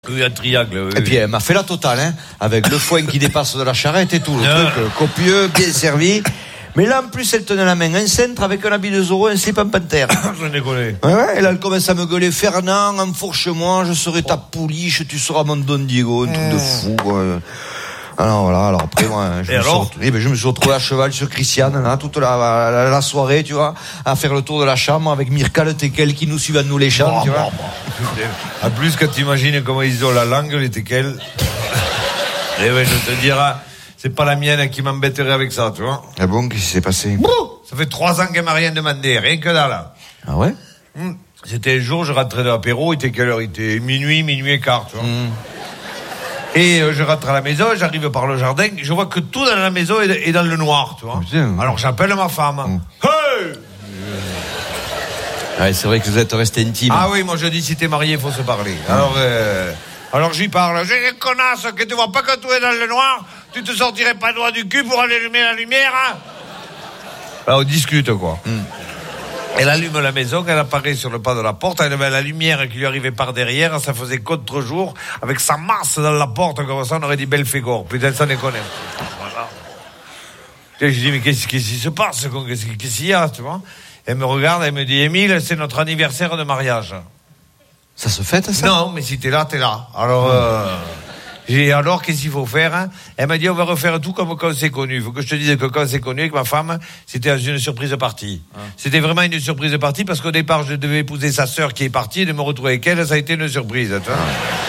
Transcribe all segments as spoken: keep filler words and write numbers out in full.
Oui, un triangle, oui. Et puis elle m'a fait la totale, hein, avec le foin qui dépasse de la charrette et tout, le Ah. truc euh, copieux, bien servi. Mais là, en plus, elle tenait la main un cintre avec un habit de Zorro, un slip en panthère. Je n'ai connu. Ouais, ouais, et là, elle commence à me gueuler, Fernand, enfourche-moi, je serai ta pouliche, tu seras mon Don Diego, un truc de fou, quoi. Alors voilà, alors après, moi, je, Et me, suis alors retrouvé, eh ben, je me suis retrouvé à cheval sur Christiane, là, toute la, la, la soirée, tu vois, à faire le tour de la chambre avec Mirka le Tekel qui nous suit à nous les chants, Bon, tu vois. bon, bon. En plus, quand tu imagines comment ils ont la langue, les teckels, eh ben, je te dirai, c'est pas la mienne qui m'embêterait avec ça, tu vois. Ah bon, qu'est-ce qui s'est passé? Ça fait trois ans qu'elle m'a rien demandé, rien que là, là. Ah ouais? Hum. C'était un jour, je rentrais de l'apéro, il était quelle heure? Il était minuit, minuit et quart, tu vois. Hum. Et euh, je rentre à la maison, j'arrive par le jardin, je vois que tout dans la maison est, est dans le noir, tu vois. Putain. Alors j'appelle ma femme. Hum. Hey! Ouais, c'est vrai que vous êtes resté intime. Ah oui, moi je dis si t'es marié, il faut se parler. Alors, euh, alors j'y parle. J'ai une connasse que tu vois pas que tout est dans le noir. Tu te sortirais pas le doigt du cul pour allumer la lumière, hein? Alors on discute, quoi. Mm. Elle allume la maison, elle apparaît sur le pas de la porte, elle avait la lumière qui lui arrivait par derrière, ça faisait contre-jour, avec sa masse dans la porte, comme ça on aurait dit Belphégor. Putain, ça déconne. Voilà. Et je dis, mais qu'est-ce, qu'est-ce qui se passe? Qu'est-ce, qu'est-ce qu'il y a, tu vois? Elle me regarde, elle me dit, Émile, c'est notre anniversaire de mariage. Ça se fête, ça? Non, mais si t'es là, t'es là. Alors, euh, j'ai alors, qu'est-ce qu'il faut faire, hein? Elle m'a dit, on va refaire tout comme quand on s'est connu. Il faut que je te dise que quand on s'est connu avec ma femme, c'était une surprise partie. Ah. C'était vraiment une surprise partie parce qu'au départ, je devais épouser sa sœur qui est partie et de me retrouver avec elle, ça a été une surprise, tu vois.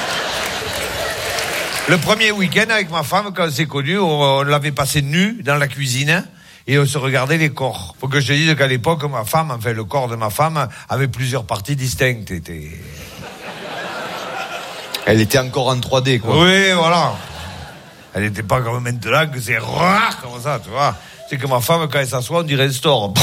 Le premier week-end avec ma femme, quand on s'est connu, on, on l'avait passé nu dans la cuisine. Et on se regardait les corps. Faut que je te dise qu'à l'époque, ma femme, enfin, le corps de ma femme avait plusieurs parties distinctes. Était... Elle était encore en trois D, quoi. Oui, voilà. Elle n'était pas comme maintenant que c'est rare comme ça, tu vois. C'est que ma femme, quand elle s'assoit, on dirait un store.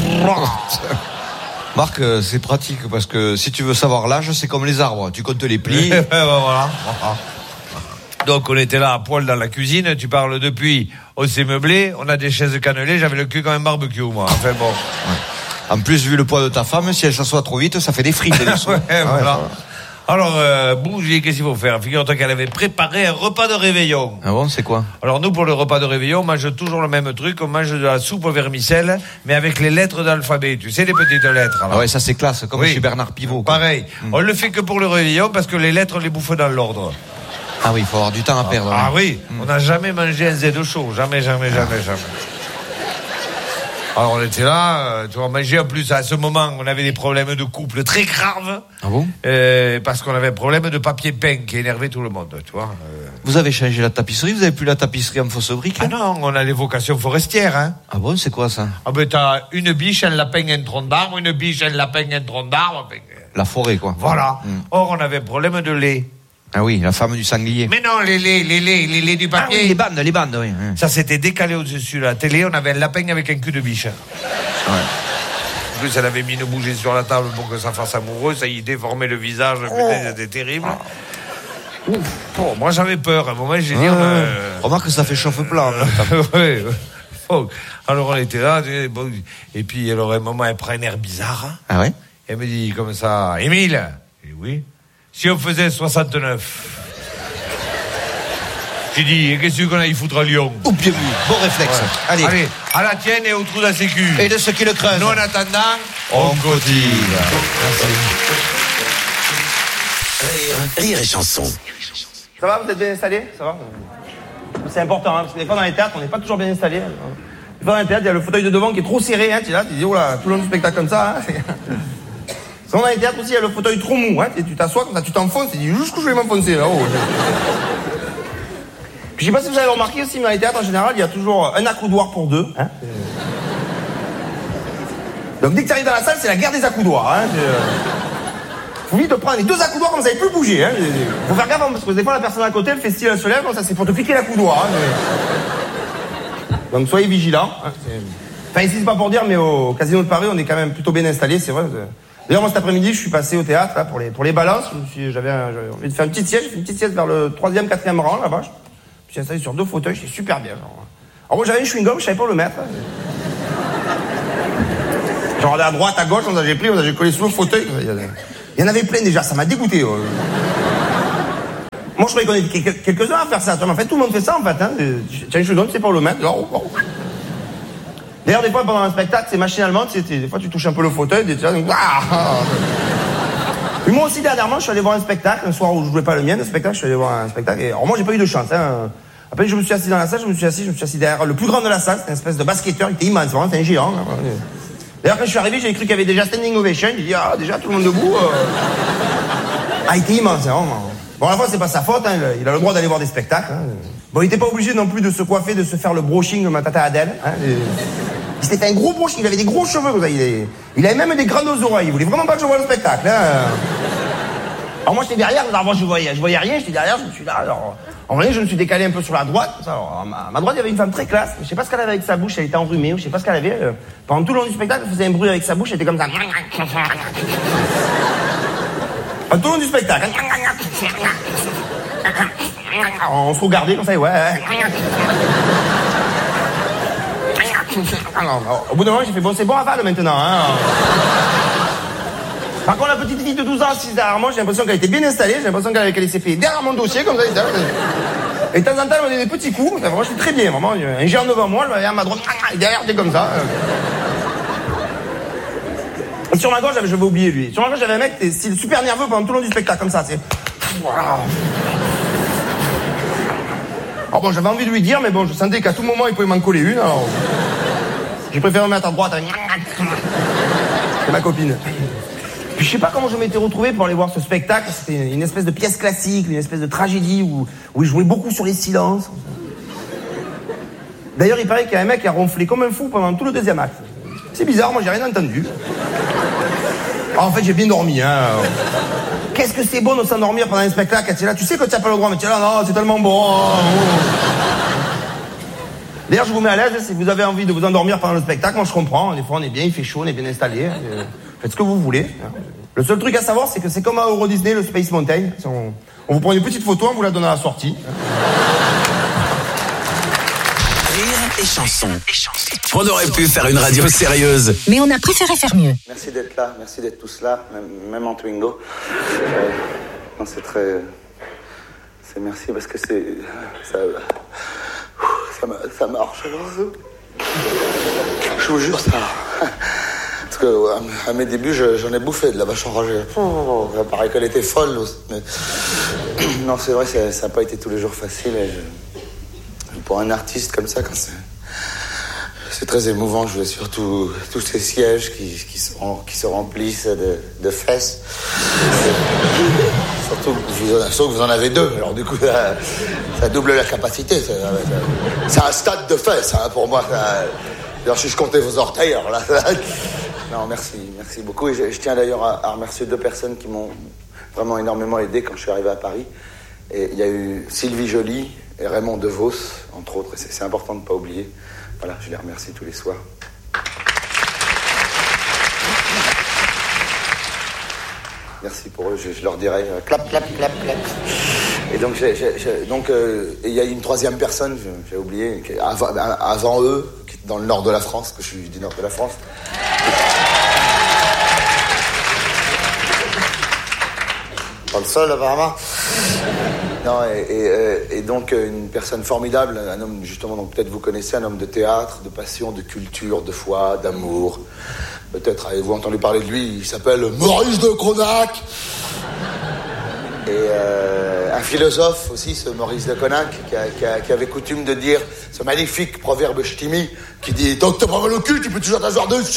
Marc, euh, c'est pratique parce que si tu veux savoir l'âge, c'est comme les arbres. Tu comptes les plis. ben, voilà. Donc on était là à poil dans la cuisine, tu parles depuis, on s'est meublé, on a des chaises cannelées, j'avais le cul comme un barbecue, moi. Enfin bon. Ouais. En plus, vu le poids de ta femme, si elle s'assoit trop vite, ça fait des frites. Des ouais, ah, voilà. Ouais, voilà. Alors, euh, bougie, qu'est-ce qu'il faut faire? Figure-toi qu'elle avait préparé un repas de réveillon. Ah bon, c'est quoi? Alors nous, pour le repas de réveillon, on mange toujours le même truc, on mange de la soupe au vermicelle, mais avec les lettres d'alphabet, tu sais, les petites lettres. Alors. Ah ouais, ça c'est classe, comme oui. chez Bernard Pivot. Quoi. Pareil. Mmh. On le fait que pour le réveillon, parce que les lettres, on les bouffe dans l'ordre. Ah oui, il faut avoir du temps à perdre. Ah, ah hein. oui, mmh. On n'a jamais mangé un Z chaud, jamais, jamais, jamais, jamais. Alors on était là, tu vois, manger en plus à ce moment, on avait des problèmes de couple très graves. Ah bon? euh, Parce qu'on avait un problème de papier peint qui énervait tout le monde, tu vois. Euh... Vous avez changé la tapisserie? Vous avez plus la tapisserie en fausse brique? Ah non, on a les vocations forestières, hein. Ah bon, c'est quoi ça? Ah ben t'as une biche, un lapin, un tronc d'arbre, une biche, un lapin, un tronc d'arbre. La forêt, quoi. Voilà. Mmh. Or, on avait un problème de lait. Ah oui, la femme du sanglier. Mais non, les laits, les laits, les laits du papier. Ah oui, les bandes, les bandes, oui. Ça s'était décalé au-dessus de la télé, on avait un lapin avec un cul de biche. Ouais. En plus, elle avait mis une bougie sur la table pour que ça fasse amoureux, ça y déformait le visage, oh. putain, c'était terrible. Ouf. Oh, moi, j'avais peur, à un moment, j'ai dit... Ah, euh... Remarque que ça fait chauffe-plat. Oui, oh. Alors, on était là, et puis, alors, à un moment, elle prend un air bizarre. Ah ouais? Elle me dit comme ça, Émile. J'ai dit oui. Si on faisait soixante-neuf. J'ai dit, et qu'est-ce qu'on a y foutre à Lyon? Oh, bien vu, bon réflexe. Ouais. Allez. Allez, à la tienne et au trou de la sécu. Et de ceux qui le creusent. Nous, en attendant, on, on cotise. Rire, rire et chanson. Ça va, vous êtes bien installés? Ça va? C'est important, hein, parce que des fois dans les théâtres, on n'est pas toujours bien installés. Des fois dans les théâtres, il y a le fauteuil de devant qui est trop serré, hein, tu es là, tu dis, oh là, tout le long du spectacle comme ça, hein. Sinon, dans les théâtres aussi, il y a le fauteuil trop mou, hein, tu t'assois comme ça, tu t'enfonces, tu dis, jusqu'où je vais m'enfoncer, là-haut. Puis je sais pas si vous avez remarqué aussi, mais dans les théâtres, en général, il y a toujours un accoudoir pour deux, hein. Donc dès que tu arrives dans la salle, c'est la guerre des accoudoirs, hein. Faut vite te prendre les deux accoudoirs comme ça, vous n'avez plus bouger, hein. Faut faire gaffe, parce que des fois, la personne à côté, elle fait style, elle se lève, comme ça, c'est pour te piquer l'accoudoir, hein. Donc soyez vigilants, hein. Enfin, ici, c'est pas pour dire, mais au Casino de Paris, on est quand même plutôt bien installé, c'est vrai. D'ailleurs, moi, cet après-midi, je suis passé au théâtre, là, pour les, pour les balances. Je me suis, j'avais, un, j'avais envie de faire une petite sieste. J'ai fait une petite sieste vers le troisième, quatrième rang, là-bas. Je me suis installé sur deux fauteuils, j'étais super bien, genre. Alors, moi, j'avais un chewing-gum, je savais pas où le mettre. J'ai regardé à droite, à gauche, j'ai pris, j'ai collé sous le fauteuil. Il y en avait plein déjà, ça m'a dégoûté. Moi, je croyais qu'on était quelques-uns à faire ça. En fait, tout le monde fait ça, en fait. Hein. Tiens, je te donne, c'est pour le mettre. D'ailleurs, des fois, pendant un spectacle, c'est machinalement, tu sais, des fois, tu touches un peu le fauteuil, et tu vois, mais moi aussi, dernièrement, je suis allé voir un spectacle, un soir où je jouais pas le mien, un spectacle, je suis allé voir un spectacle, et alors moi, j'ai pas eu de chance, hein. Après, je me suis assis dans la salle, je me suis assis, je me suis assis derrière le plus grand de la salle, c'était une espèce de basketteur, il était immense, vraiment, c'était un géant. Hein. D'ailleurs, quand je suis arrivé, j'ai cru qu'il y avait déjà standing ovation, j'ai dit, ah, déjà, tout le monde debout. Euh... Ah, il était immense, hein, vraiment. Bon, à la fois, c'est pas sa faute, hein, il a le droit d'aller voir des spectacles. Hein. Bon, il était pas obligé non plus de se coiffer, de se faire le brushing de ma tata Adèle. Hein, et... Il s'était fait un gros brushing, il avait des gros cheveux, il, est... il avait même des grandes oreilles, il voulait vraiment pas que je voie le spectacle. Hein. Alors moi, j'étais derrière, alors moi, je voyais, je voyais rien, j'étais derrière, je me suis là, alors... En vrai, je me suis décalé un peu sur la droite. Alors, à ma droite, il y avait une femme très classe. Je sais pas ce qu'elle avait avec sa bouche, elle était enrhumée, ou je sais pas ce qu'elle avait. Euh, pendant tout le long du spectacle, elle faisait un bruit avec sa bouche, elle était comme ça. Pendant tout le long du spectacle. On se regardait comme ça, ouais. Alors, au bout d'un moment, j'ai fait, bon, c'est bon, avale maintenant. Hein. Par contre, la petite fille de douze ans assise derrière moi, j'ai l'impression qu'elle était bien installée, j'ai l'impression qu'elle, qu'elle s'est fait derrière mon dossier, comme ça. Et de temps en temps, elle me donnait des petits coups, ça vraiment, j'étais très bien, vraiment. Un géant devant moi, je à ma droite, et derrière, t'es comme ça. Et sur ma gauche, je vais oublier lui. Sur ma gauche, j'avais un mec qui était super nerveux pendant tout le long du spectacle, comme ça, c'est. Alors bon, j'avais envie de lui dire, mais bon, je sentais qu'à tout moment, il pouvait m'en coller une, alors. J'ai préféré me mettre à droite, avec. C'est ma copine. Puis je sais pas comment je m'étais retrouvé pour aller voir ce spectacle. C'était une espèce de pièce classique, une espèce de tragédie où, où il jouait beaucoup sur les silences. D'ailleurs, il paraît qu'il y a un mec qui a ronflé comme un fou pendant tout le deuxième acte. C'est bizarre, moi j'ai rien entendu. Ah, en fait, j'ai bien dormi, hein. Qu'est-ce que c'est bon de s'endormir pendant un spectacle? Tu es là, tu sais que tu n'as pas le droit, mais tu es là, non, c'est tellement bon. D'ailleurs, je vous mets à l'aise, si vous avez envie de vous endormir pendant le spectacle, moi je comprends. Des fois, on est bien, il fait chaud, on est bien installé. Faites ce que vous voulez. Le seul truc à savoir, c'est que c'est comme à Euro Disney, le Space Mountain. On, on vous prend une petite photo, on vous la donne à la sortie. Rire et chanson. On aurait pu faire une radio sérieuse, mais on a préféré faire mieux. Merci d'être là, merci d'être tous là, même, même en Twingo. Euh, non, c'est très... C'est merci parce que c'est... Ça, ça, ça marche. Je vous jure, ça... Parce que à mes débuts, j'en ai bouffé de la vache enragée. Oh, ça paraît qu'elle était folle. Mais... Non, c'est vrai, ça n'a pas été tous les jours facile. Et je... Pour un artiste comme ça, quand c'est... C'est très émouvant. Je vois surtout tous ces sièges qui, qui, se, qui se remplissent de, de fesses. Surtout que, vous, surtout que vous en avez deux. Alors du coup, ça, ça double la capacité. C'est un stade de fesses, hein, pour moi. Ça... Alors, si je comptais vos orteils, alors là... Non, merci, merci beaucoup. Et je, je tiens d'ailleurs à, à remercier deux personnes qui m'ont vraiment énormément aidé quand je suis arrivé à Paris. Et il y a eu Sylvie Joly et Raymond DeVos, entre autres. Et c'est, c'est important de ne pas oublier. Voilà, je les remercie tous les soirs. Merci pour eux, je, je leur dirai euh, clap, clap, clap, clap. Et donc, j'ai, j'ai, j'ai, donc euh, il y a une troisième personne, j'ai oublié, qui, avant, avant eux, qui est dans le nord de la France, que je suis du nord de la France. Pas le seul, apparemment. Non, et, et, et donc une personne formidable, un homme, justement, donc peut-être vous connaissez, un homme de théâtre, de passion, de culture, de foi, d'amour. Peut-être avez-vous entendu parler de lui, il s'appelle Maurice de Conac. Et euh, un philosophe aussi, ce Maurice de Conac, qui, a, qui, a, qui avait coutume de dire ce magnifique proverbe ch'timi qui dit « Tant que t'as pas mal au cul, tu peux toujours t'asseoir dessus !»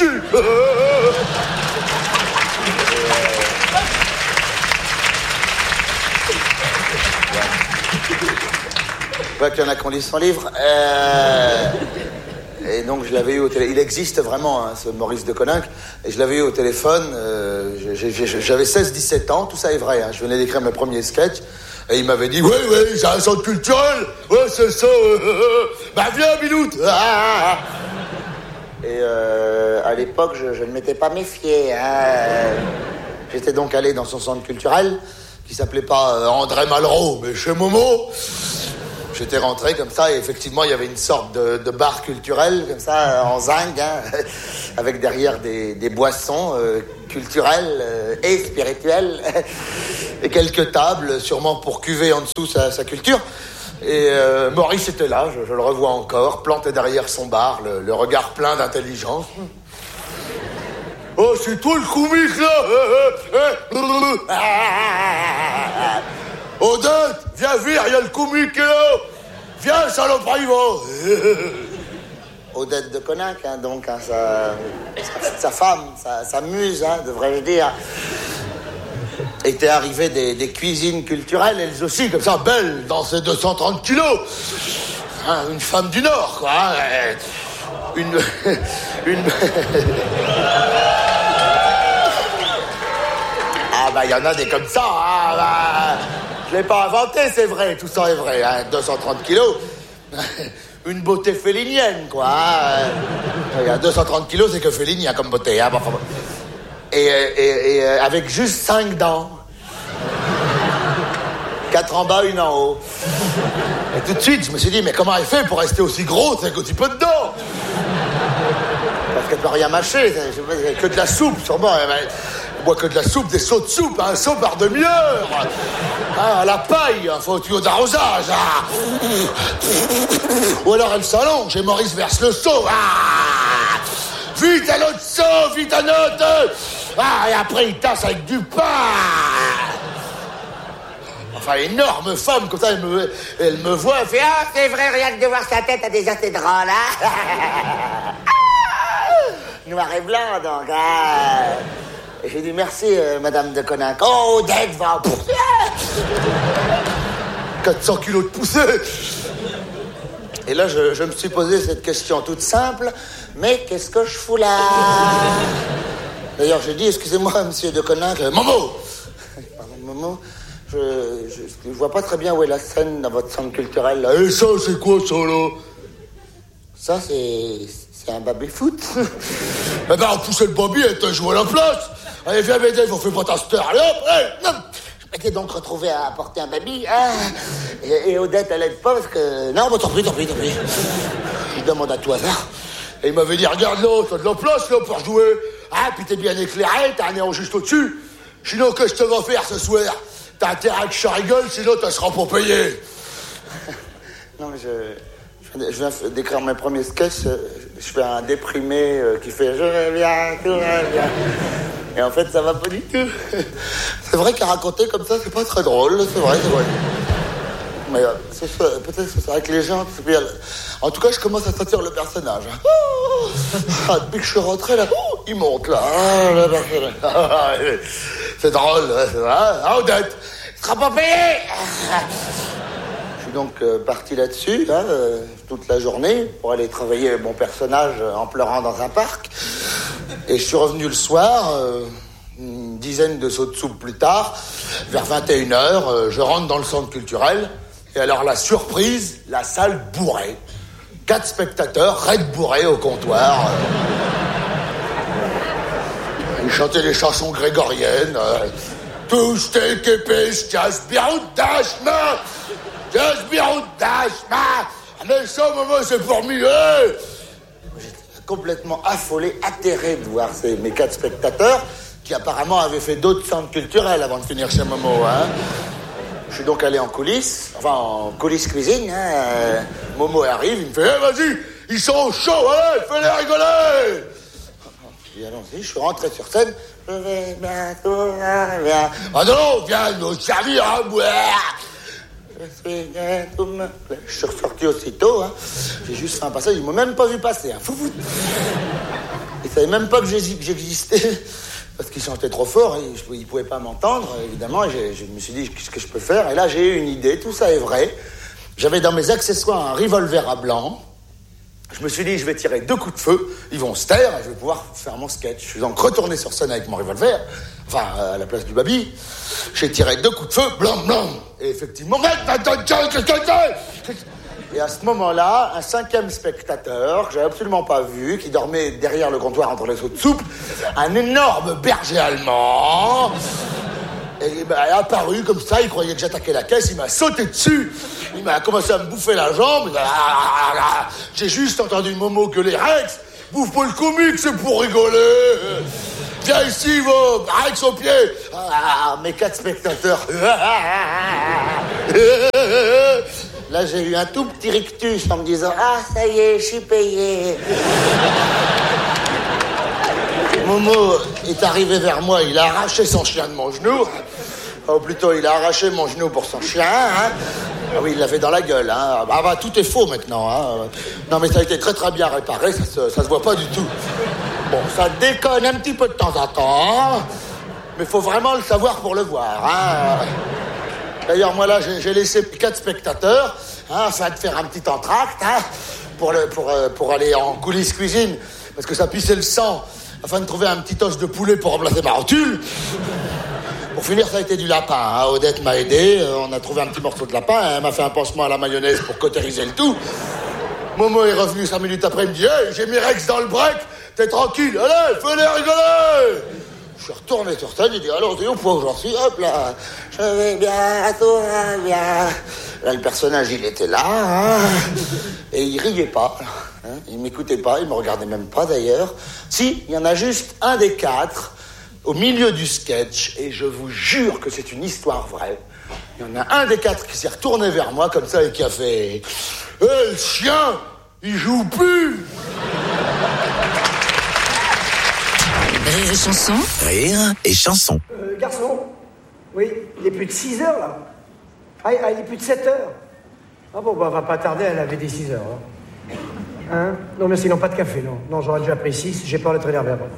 Je vois qu'il y en a qui ont lu son livre. Euh... Et donc je l'avais eu au téléphone. Il existe vraiment, hein, ce Maurice de Coninck. Et je l'avais eu au téléphone. Euh, j'ai, j'ai, j'avais seize dix-sept ans, tout ça est vrai. Hein. Je venais d'écrire mes premiers sketchs. Et il m'avait dit, oui, oui, j'ai un centre culturel. Ouais, c'est ça. Euh, euh, bah viens, Biloute. Ah, ah, ah. Et euh, à l'époque, je, je ne m'étais pas méfié. Hein. J'étais donc allé dans son centre culturel, qui s'appelait pas euh, André Malraux, mais chez Momo. J'étais rentré comme ça et effectivement il y avait une sorte de, de bar culturel comme ça en zinc, hein, avec derrière des, des boissons euh, culturelles euh, et spirituelles. et quelques tables, sûrement pour cuver en dessous sa, sa culture. Et euh, Maurice était là, je, je le revois encore, planté derrière son bar, le, le regard plein d'intelligence. Oh, c'est toi le comique, là. Odette, viens vite, il y a le comique qui est là. Viens, saloperie, va. Odette de Coninck, hein, donc, hein, sa, sa, sa femme, sa, sa muse, hein, devrais-je dire, était arrivée des, des cuisines culturelles, elles aussi, comme ça, belles, dans ses deux cent trente kilos. Hein, une femme du Nord, quoi. Hein, une... une... Ah, bah, il y en a des comme ça, hein, bah, je l'ai pas inventé, c'est vrai, tout ça est vrai, hein, deux cent trente kilos. Une beauté félinienne, quoi. Il y a deux cent trente kilos, c'est que félinien comme beauté. Hein. Et, et, et avec juste cinq dents. Quatre en bas, une en haut. Et tout de suite, je me suis dit, mais comment elle fait pour rester aussi grosse avec aussi peu de dents? Parce qu'elle peut rien mâcher, c'est que de la soupe, sûrement. Elle boit que de la soupe, des seaux de soupe, un seau par demi-heure. Ah, à la paille, un faux tuyau d'arrosage. Ah. Ou alors elle s'allonge et Maurice verse le seau. Ah. Vite un autre seau, vite un autre. Ah, et après il tasse avec du pain. Enfin, énorme femme, comme ça, elle me, elle me voit, elle fait « Ah, c'est vrai, rien que de voir sa tête, a déjà assez drôle, hein ?» Noir et blanc, donc, hein. Et j'ai dit « Merci, euh, Madame de Coninck. »« Oh, Odette va pousser !» quatre cents kilos de poussée. Et là, je, je me suis posé cette question toute simple. Mais qu'est-ce que je fous là? D'ailleurs, j'ai dit « Excusez-moi, Monsieur de Coninck. »« Momo !» Pardon, Momo. Je, je, je vois pas très bien où est la scène dans votre centre culturel, là. Et ça, c'est quoi, ça, là? Ça, c'est... c'est un baby-foot. Eh ben, on poussait le baby et t'as joué à la place. Allez, viens m'aider, vous faites pas ta star. Allez, hop, allez, non. Je m'étais donc retrouvé à porter un baby. Ah. Et, et Odette, elle aide pas parce que... Non, bah, tant pis, tant pis, tant pis. Je demande à tout hasard. Et il m'avait dit, regarde là, t'as de la place, là, pour jouer. Ah, puis t'es bien éclairé, t'as un néon juste au-dessus. Sinon, qu'est-ce que je te vas faire ce soir? T'as intérêt que je rigole, sinon tu seras pour payer. Non, mais je, je viens d'écrire mes premiers sketchs. Je fais un déprimé qui fait « Je reviens, tout va bien ». Et en fait, ça va pas du tout. C'est vrai qu'à raconter comme ça, c'est pas très drôle. C'est vrai, c'est vrai. Mais euh, peut-être que c'est avec les gens. En tout cas, je commence à sentir le personnage. Ah, depuis que je suis rentré, là, oh, il monte, là. Ah, le personnage. C'est drôle, c'est vrai. Ah, Odette, il sera pas payé. Je suis donc euh, parti là-dessus, hein, euh, toute la journée, pour aller travailler mon personnage en pleurant dans un parc. Et je suis revenu le soir, euh, une dizaine de seaux de soupe plus tard, vers vingt et une heures, euh, je rentre dans le centre culturel. Et alors, la surprise, la salle bourrée. Quatre spectateurs, raides bourrés au comptoir. Ils chantaient des chansons grégoriennes. Euh, Tous tes képés, jas biroudachma, jas biroudachma. Mais ça, maman, c'est pour mieux. J'étais complètement affolé, atterré de voir ces, mes quatre spectateurs qui apparemment avaient fait d'autres centres culturels avant de finir chez Momo, hein. Je suis donc allé en coulisses, enfin en coulisses cuisine, hein. Euh, Momo arrive, il me fait hey, « Vas-y, ils sont chauds, allez, fais-les rigoler !» Je dis « Allons-y », je suis rentré sur scène. « Je vais bientôt, viens. »« Ah non, viens nous servir à boire !» Je suis bientôt, me plaît. Je suis ressorti aussitôt, hein. J'ai juste fait un passage, ils m'ont même pas vu passer, hein. Fou, fou. Ils savaient même pas que j'existais. Parce qu'ils chantaient trop fort, ils ne pouvaient pas m'entendre, évidemment, et je, je me suis dit, qu'est-ce que je peux faire? Et là, j'ai eu une idée, tout ça est vrai. J'avais dans mes accessoires un revolver à blanc. Je me suis dit, je vais tirer deux coups de feu, ils vont se taire, et je vais pouvoir faire mon sketch. Je suis donc retourné sur scène avec mon revolver, enfin, à la place du baby. J'ai tiré deux coups de feu, blanc, blanc. Et effectivement, et à ce moment-là, un cinquième spectateur, que j'avais absolument pas vu, qui dormait derrière le comptoir entre les seaux de soupe, un énorme berger allemand, et ben, est apparu comme ça, il croyait que j'attaquais la caisse, il m'a sauté dessus, il m'a commencé à me bouffer la jambe, j'ai juste entendu Momo gueuler « Rex, bouffe pas le comique, c'est pour rigoler !» Viens ici, vous. Arrête son pied. Ah, mes quatre spectateurs. Là, j'ai eu un tout petit rictus en me disant « Ah, ça y est, je suis payé. » Momo est arrivé vers moi, il a arraché son chien de mon genou. Ou plutôt, il a arraché mon genou pour son chien. Hein. Ah oui, il l'avait dans la gueule. Hein. Ah bah, tout est faux maintenant. Hein. Non, mais ça a été très très bien réparé, ça se, ça se voit pas du tout. Bon, ça déconne un petit peu de temps en temps, mais il faut vraiment le savoir pour le voir. Hein. D'ailleurs, moi là, j'ai, j'ai laissé quatre spectateurs, hein, afin de faire un petit entracte, hein, pour, le, pour, euh, pour aller en coulisses cuisine, parce que ça pissait le sang, afin de trouver un petit os de poulet pour remplacer ma rotule. Pour finir, ça a été du lapin. Hein. Odette m'a aidé, euh, on a trouvé un petit morceau de lapin, elle m'a fait un pansement à la mayonnaise pour cautériser le tout. Momo est revenu cinq minutes après, il me dit hey, « J'ai mis Rex dans le break, t'es tranquille, allez, fais-les rigoler !» Je suis retourné sur scène, il dit « Alors, t'es au point où j'en suis ?» Hop là, je vais bien, tout va bien. Là, le personnage, il était là, hein, et il riait pas. Hein, il m'écoutait pas, il me regardait même pas d'ailleurs. Si, il y en a juste un des quatre au milieu du sketch, et je vous jure que c'est une histoire vraie. Il y en a un des quatre qui s'est retourné vers moi comme ça et qui a fait « Hé, hey, le chien, il joue plus !» Rire et chanson. Rire et chanson. Euh, garçon, oui, il est plus de six heures là. Ah, ah, il est plus de sept heures. Ah bon, bah, on va pas tarder à laver des six heures. Hein. Hein non, mais sinon pas de café, non. Non, j'aurais déjà pris six, j'ai peur d'être énervé après.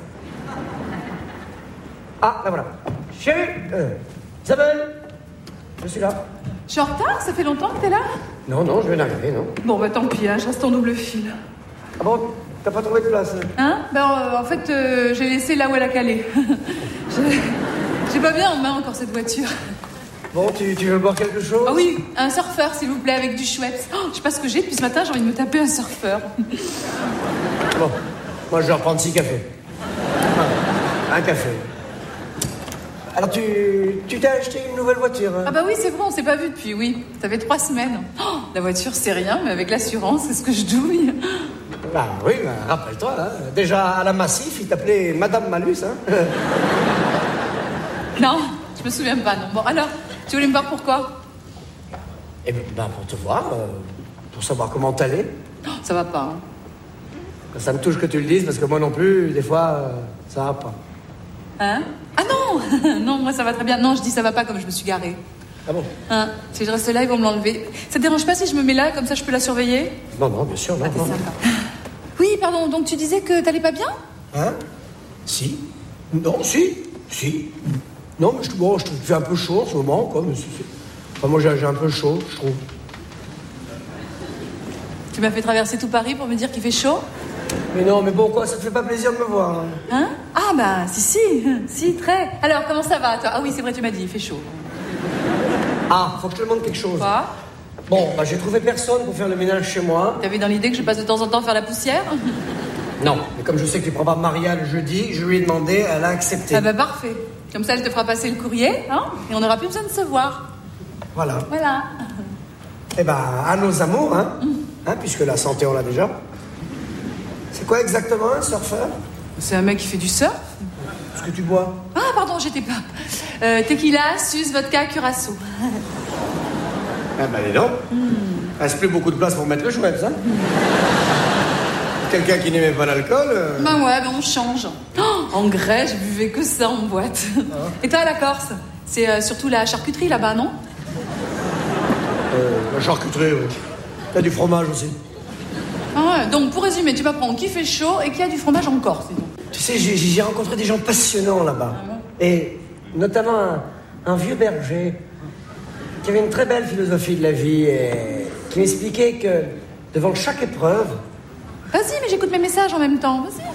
Ah, là voilà. Chérie, euh, Isabelle, je suis là. Je suis en retard, ça fait longtemps que t'es là? Non, non, je viens d'arriver, non. Bon, bah tant pis, hein, je reste en double fil. Ah bon, t'as pas trouvé de place? Hein? Ben, euh, en fait, euh, j'ai laissé là où elle a calé. j'ai... j'ai pas bien en main encore cette voiture. Bon, tu, tu veux boire quelque chose? Ah oui, un surfeur, s'il vous plaît, avec du Schweppes. Oh, je sais pas ce que j'ai, depuis ce matin, j'ai envie de me taper un surfeur. Bon, moi je vais reprendre six cafés. Un café. Alors, tu, tu t'es acheté une nouvelle voiture? Hein? Ah bah oui, c'est vrai, on s'est pas vu depuis, oui. Ça fait trois semaines. Oh, la voiture, c'est rien, mais avec l'assurance, c'est ce que je douille. Bah oui, bah, rappelle-toi, hein. Déjà à la Massif, il t'appelait Madame Malus, hein. Non, je me souviens pas, non. Bon, alors, tu voulais me voir pourquoi? Eh ben, bah, pour te voir, euh, pour savoir comment t'allais. Oh, ça va pas, hein. Ça me touche que tu le dises, parce que moi non plus, des fois, euh, ça va pas. Hein? Ah non! Non, moi ça va très bien. Non, je dis ça va pas comme je me suis garée. Ah bon? Hein? Si je reste là, ils vont me l'enlever. Ça te dérange pas si je me mets là, comme ça je peux la surveiller? Non, non, bien sûr, non. Ah, t'es non. sympa. Oui, pardon, donc tu disais que t'allais pas bien? Hein? Si? Non, si, si. Non, mais je, bon, je trouve qu'il fait un peu chaud en ce moment, quoi. Mais c'est, c'est... Enfin, moi, j'ai, j'ai un peu chaud, je trouve. Tu m'as fait traverser tout Paris pour me dire qu'il fait chaud? Mais non, mais bon, quoi, ça te fait pas plaisir de me voir. Hein, hein? Ah, bah, si, si, si, très. Alors, comment ça va, toi? Ah oui, c'est vrai, tu m'as dit, il fait chaud. Ah, faut que je te demande quelque chose. Quoi? Bon, bah, j'ai trouvé personne pour faire le ménage chez moi. T'avais dans l'idée que je passe de temps en temps faire la poussière? Non, mais comme je sais que tu prends pas Maria le jeudi, je lui ai demandé, elle a accepté. Ah bah, parfait. Comme ça, elle te fera passer le courrier, hein? Et on n'aura plus besoin de se voir. Voilà. Voilà. Eh ben, à nos amours, hein, mmh. hein, puisque la santé, on l'a déjà. C'est quoi exactement un surfeur? C'est un mec qui fait du surf. Ce que tu bois? Ah, pardon, j'étais pas. Euh, tequila, sus, vodka, curaçao. Ah ben, dis donc. Mm. Il reste plus beaucoup de place pour mettre le Schweppes, hein. Mm. Quelqu'un qui n'aimait pas l'alcool euh... Ben ouais, ben on change. Oh, en Grèce, je buvais que ça en boîte. Ah. Et toi, à la Corse? C'est euh, surtout la charcuterie là-bas, non? euh, La charcuterie, oui. Il y a du fromage aussi. Ah ouais, donc pour résumer, tu m'apprends qu'il fait chaud et qu'il y a du fromage en Corse. Tu sais, j'ai, j'ai rencontré des gens passionnants là-bas. Ah bon? Et notamment un, un vieux berger qui avait une très belle philosophie de la vie et qui m'expliquait que devant chaque épreuve... Vas-y, mais j'écoute mes messages en même temps, vas-y.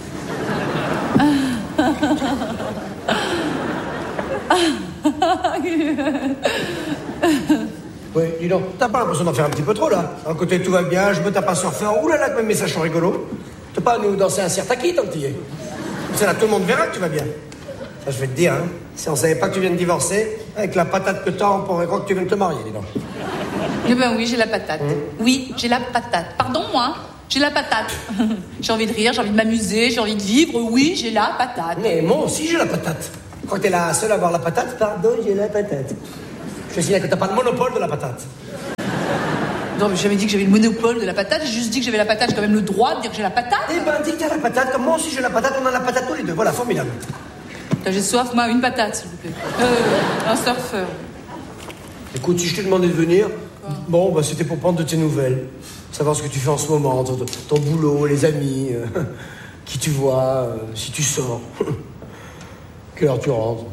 Oui, dis donc, t'as pas l'impression d'en faire un petit peu trop, là? À côté, tout va bien, je me tape un surfeur. Ouh là là, que mes messages sont rigolos. T'as pas à nous danser un sirtaki, tant qu'il y est. Comme ça, là, tout le monde verra que tu vas bien. Ça, je vais te dire, hein, si on savait pas que tu viens de divorcer, avec la patate que t'as, on pourrait croire que tu viens de te marier, dis donc. Eh ben oui, j'ai la patate. Mmh. Oui, j'ai la patate. Pardon, moi, J'ai la patate. J'ai envie de rire, j'ai envie de m'amuser, j'ai envie de vivre. Oui, j'ai la patate. Mais moi aussi, j'ai la patate. Je crois que t'es la seule à avoir la patate. Pardon, j'ai la patate. Je te signale que t'as pas le monopole de la patate. Non, mais j'ai jamais dit que j'avais le monopole de la patate. J'ai juste dit que j'avais la patate. J'ai quand même le droit de dire que j'ai la patate. Eh ben, dis que t'as la patate. Comme moi aussi, j'ai la patate. On a la patate tous les deux. Voilà, formidable. Là, j'ai soif, moi, une patate, s'il vous plaît. Euh, un surfeur. Écoute, si je t'ai demandé de venir, bon, bah, c'était pour prendre de tes nouvelles. Savoir ce que tu fais en ce moment, ton, ton boulot, les amis, euh, qui tu vois, euh, si tu sors, quelle heure tu rentres.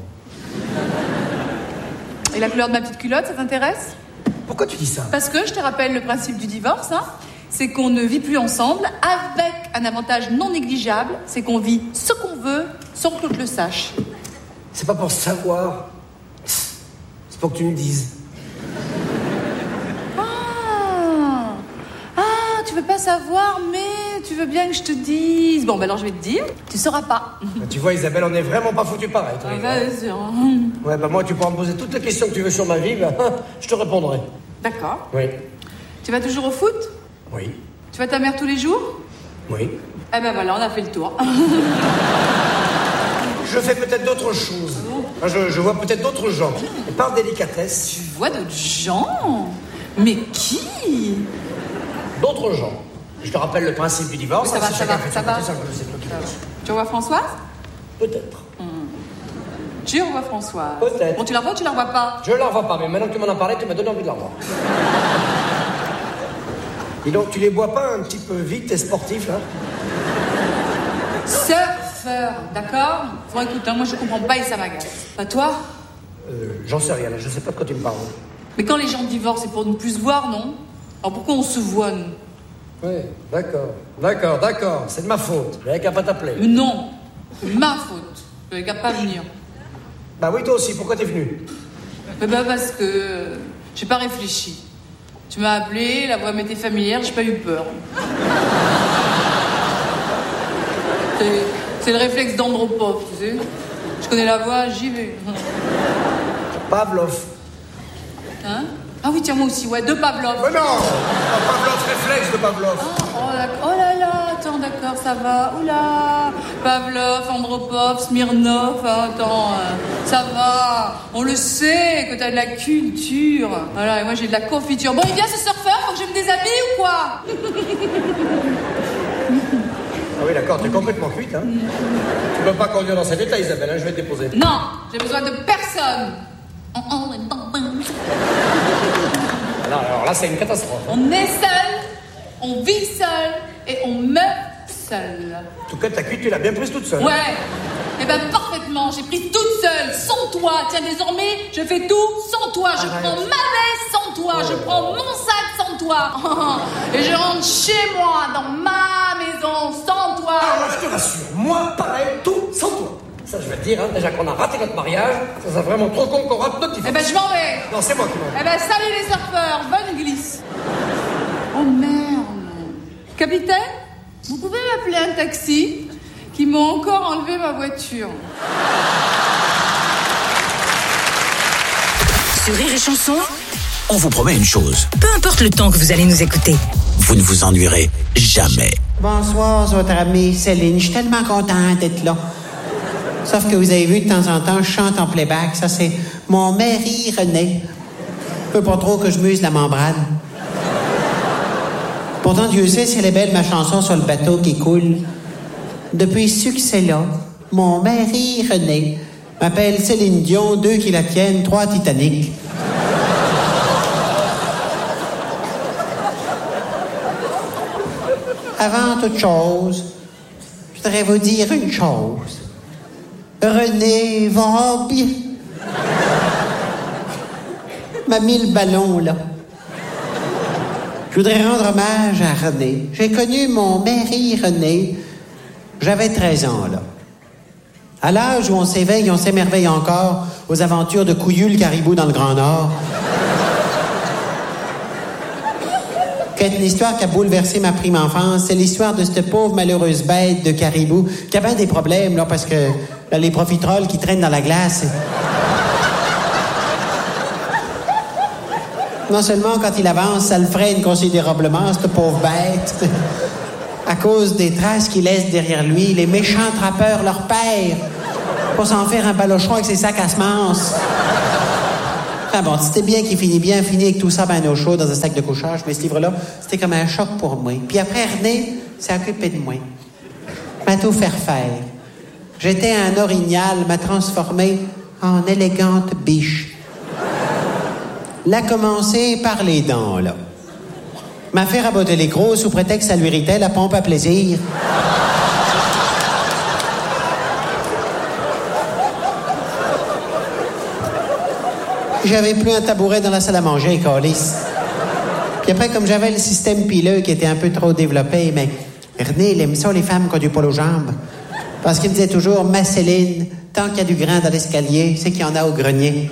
Et la couleur de ma petite culotte, ça t'intéresse? Pourquoi tu dis ça? Parce que, je te rappelle le principe du divorce, hein, c'est qu'on ne vit plus ensemble avec un avantage non négligeable, c'est qu'on vit ce qu'on veut sans que l'autre le sache. C'est pas pour savoir, c'est pour que tu me dises. Tu veux pas savoir, mais tu veux bien que je te dise. Bon, ben alors je vais te dire, tu sauras pas. Bah, tu vois, Isabelle, on est vraiment pas foutus pareil. Ah, vas-y. Ouais, bah moi, tu pourras me poser toutes les questions que tu veux sur ma vie, bah, je te répondrai. D'accord. Oui. Tu vas toujours au foot? Oui. Tu vois ta mère tous les jours? Oui. Eh ben voilà, on a fait le tour. Je fais peut-être d'autres choses. Ah, je, je vois peut-être d'autres gens. Et par délicatesse. Tu vois d'autres gens? Mais qui? D'autres gens. Je te rappelle le principe du divorce. Oui, ça va, ça va, ça va. Tu revois Françoise? Peut-être. Mmh. Tu revois Françoise? Peut-être. Bon, tu la revois ou tu la revois pas? Je la revois pas, mais maintenant que tu m'en as parlé, tu m'as donné envie de la revoir. Et donc, tu les bois pas un petit peu vite et sportif, là? Surfeur, d'accord? Bon, écoute, hein, moi je comprends pas et ça m'agace. Pas toi? Euh, j'en sais rien, là, je sais pas de quoi tu me parles. Mais quand les gens divorcent, c'est pour ne plus se voir, non? Alors pourquoi on se voit, nous? Oui, d'accord, d'accord, d'accord, c'est de ma faute. J'avais qu'à pas t'appeler. Mais non, c'est ma faute. J'avais qu'à pas venir. Bah oui, toi aussi, pourquoi t'es venu? Mais bah parce que euh, j'ai pas réfléchi. Tu m'as appelé, la voix m'était familière, j'ai pas eu peur. c'est, c'est le réflexe d'Andropov, tu sais. Je connais la voix, j'y vais. Pavlov. Hein? Ah oui, tiens, moi aussi, ouais, de Pavlov. Mais non, Pavlov, réflexe de Pavlov. Ah, oh, oh là là, attends, d'accord, ça va. Oula, Pavlov, Andropov, Smirnov, hein, attends, euh, ça va. On le sait que t'as de la culture. Voilà, et moi j'ai de la confiture. Bon, il vient ce surfeur, faut que je me déshabille ou quoi? Ah oui, d'accord, t'es complètement cuite, hein. Tu peux pas conduire dans cet état, Isabelle, hein, je vais te déposer. Non, j'ai besoin de personne. Alors, alors là, c'est une catastrophe. On est seul, on vit seul et on meurt seul. En tout cas, ta cuite, tu l'as bien prise toute seule. Ouais, et ben parfaitement, j'ai pris toute seule, sans toi. Tiens, désormais, je fais tout sans toi. Je Arrête. prends ma veste sans toi, je prends mon sac sans toi. Et je rentre chez moi, dans ma maison, sans toi. Ah, moi, je te rassure, moi, pareil, tout sans toi. Ça, je vais te dire, hein, déjà qu'on a raté notre mariage, ça serait vraiment trop con qu'on rate notre divorce. Eh ben, je m'en vais. Non, c'est moi qui m'en vais. Eh ben, salut les surfeurs, bonne glisse. Oh merde. Capitaine, vous pouvez m'appeler un taxi qui m'a encore enlevé ma voiture. Sur Rire et Chanson, on vous promet une chose. Peu importe le temps que vous allez nous écouter. Vous ne vous ennuierez jamais. Bonsoir, votre amie Céline. Je suis tellement contente d'être là. Sauf que vous avez vu, de temps en temps, je chante en playback. Ça, c'est mon mari René. Je peux pas trop que je muse la membrane. Pourtant, Dieu sait si elle est belle, ma chanson sur le bateau qui coule. Depuis ce succès-là, mon mari René m'appelle Céline Dion, deux qui la tiennent, trois Titanic. Avant toute chose, je voudrais vous dire une chose. René va bien. M'a mis le ballon, là. Je voudrais rendre hommage à René. J'ai connu mon mari René. J'avais treize ans, là. À l'âge où on s'éveille, on s'émerveille encore aux aventures de Couillu le caribou dans le Grand Nord. Quelle une histoire qui a bouleversé ma prime enfance, c'est l'histoire de cette pauvre malheureuse bête de caribou qui a bien des problèmes, là, parce que là, les profiteroles qui traînent dans la glace. Non seulement quand il avance, ça le freine considérablement, cette pauvre bête. À cause des traces qu'il laisse derrière lui, les méchants trappeurs leur père pour s'en faire un balochon avec ses sacs à semences. Enfin bon, c'était bien qu'il finit bien, fini avec tout ça ben au chaud dans un sac de couchage, mais ce livre-là, c'était comme un choc pour moi. Puis après, René s'est occupé de moi. M'a tout faire faire. J'étais un orignal, m'a transformé en élégante biche. L'a commencé par les dents, là. M'a fait raboter les crocs sous prétexte que ça lui irritait la pompe à plaisir. J'avais plus un tabouret dans la salle à manger, calice. Puis après, comme j'avais le système pileux qui était un peu trop développé, mais René, il aime ça, les femmes qui ont du poil aux jambes. Parce qu'il me disait toujours, ma Céline, tant qu'il y a du grain dans l'escalier, c'est qu'il y en a au grenier.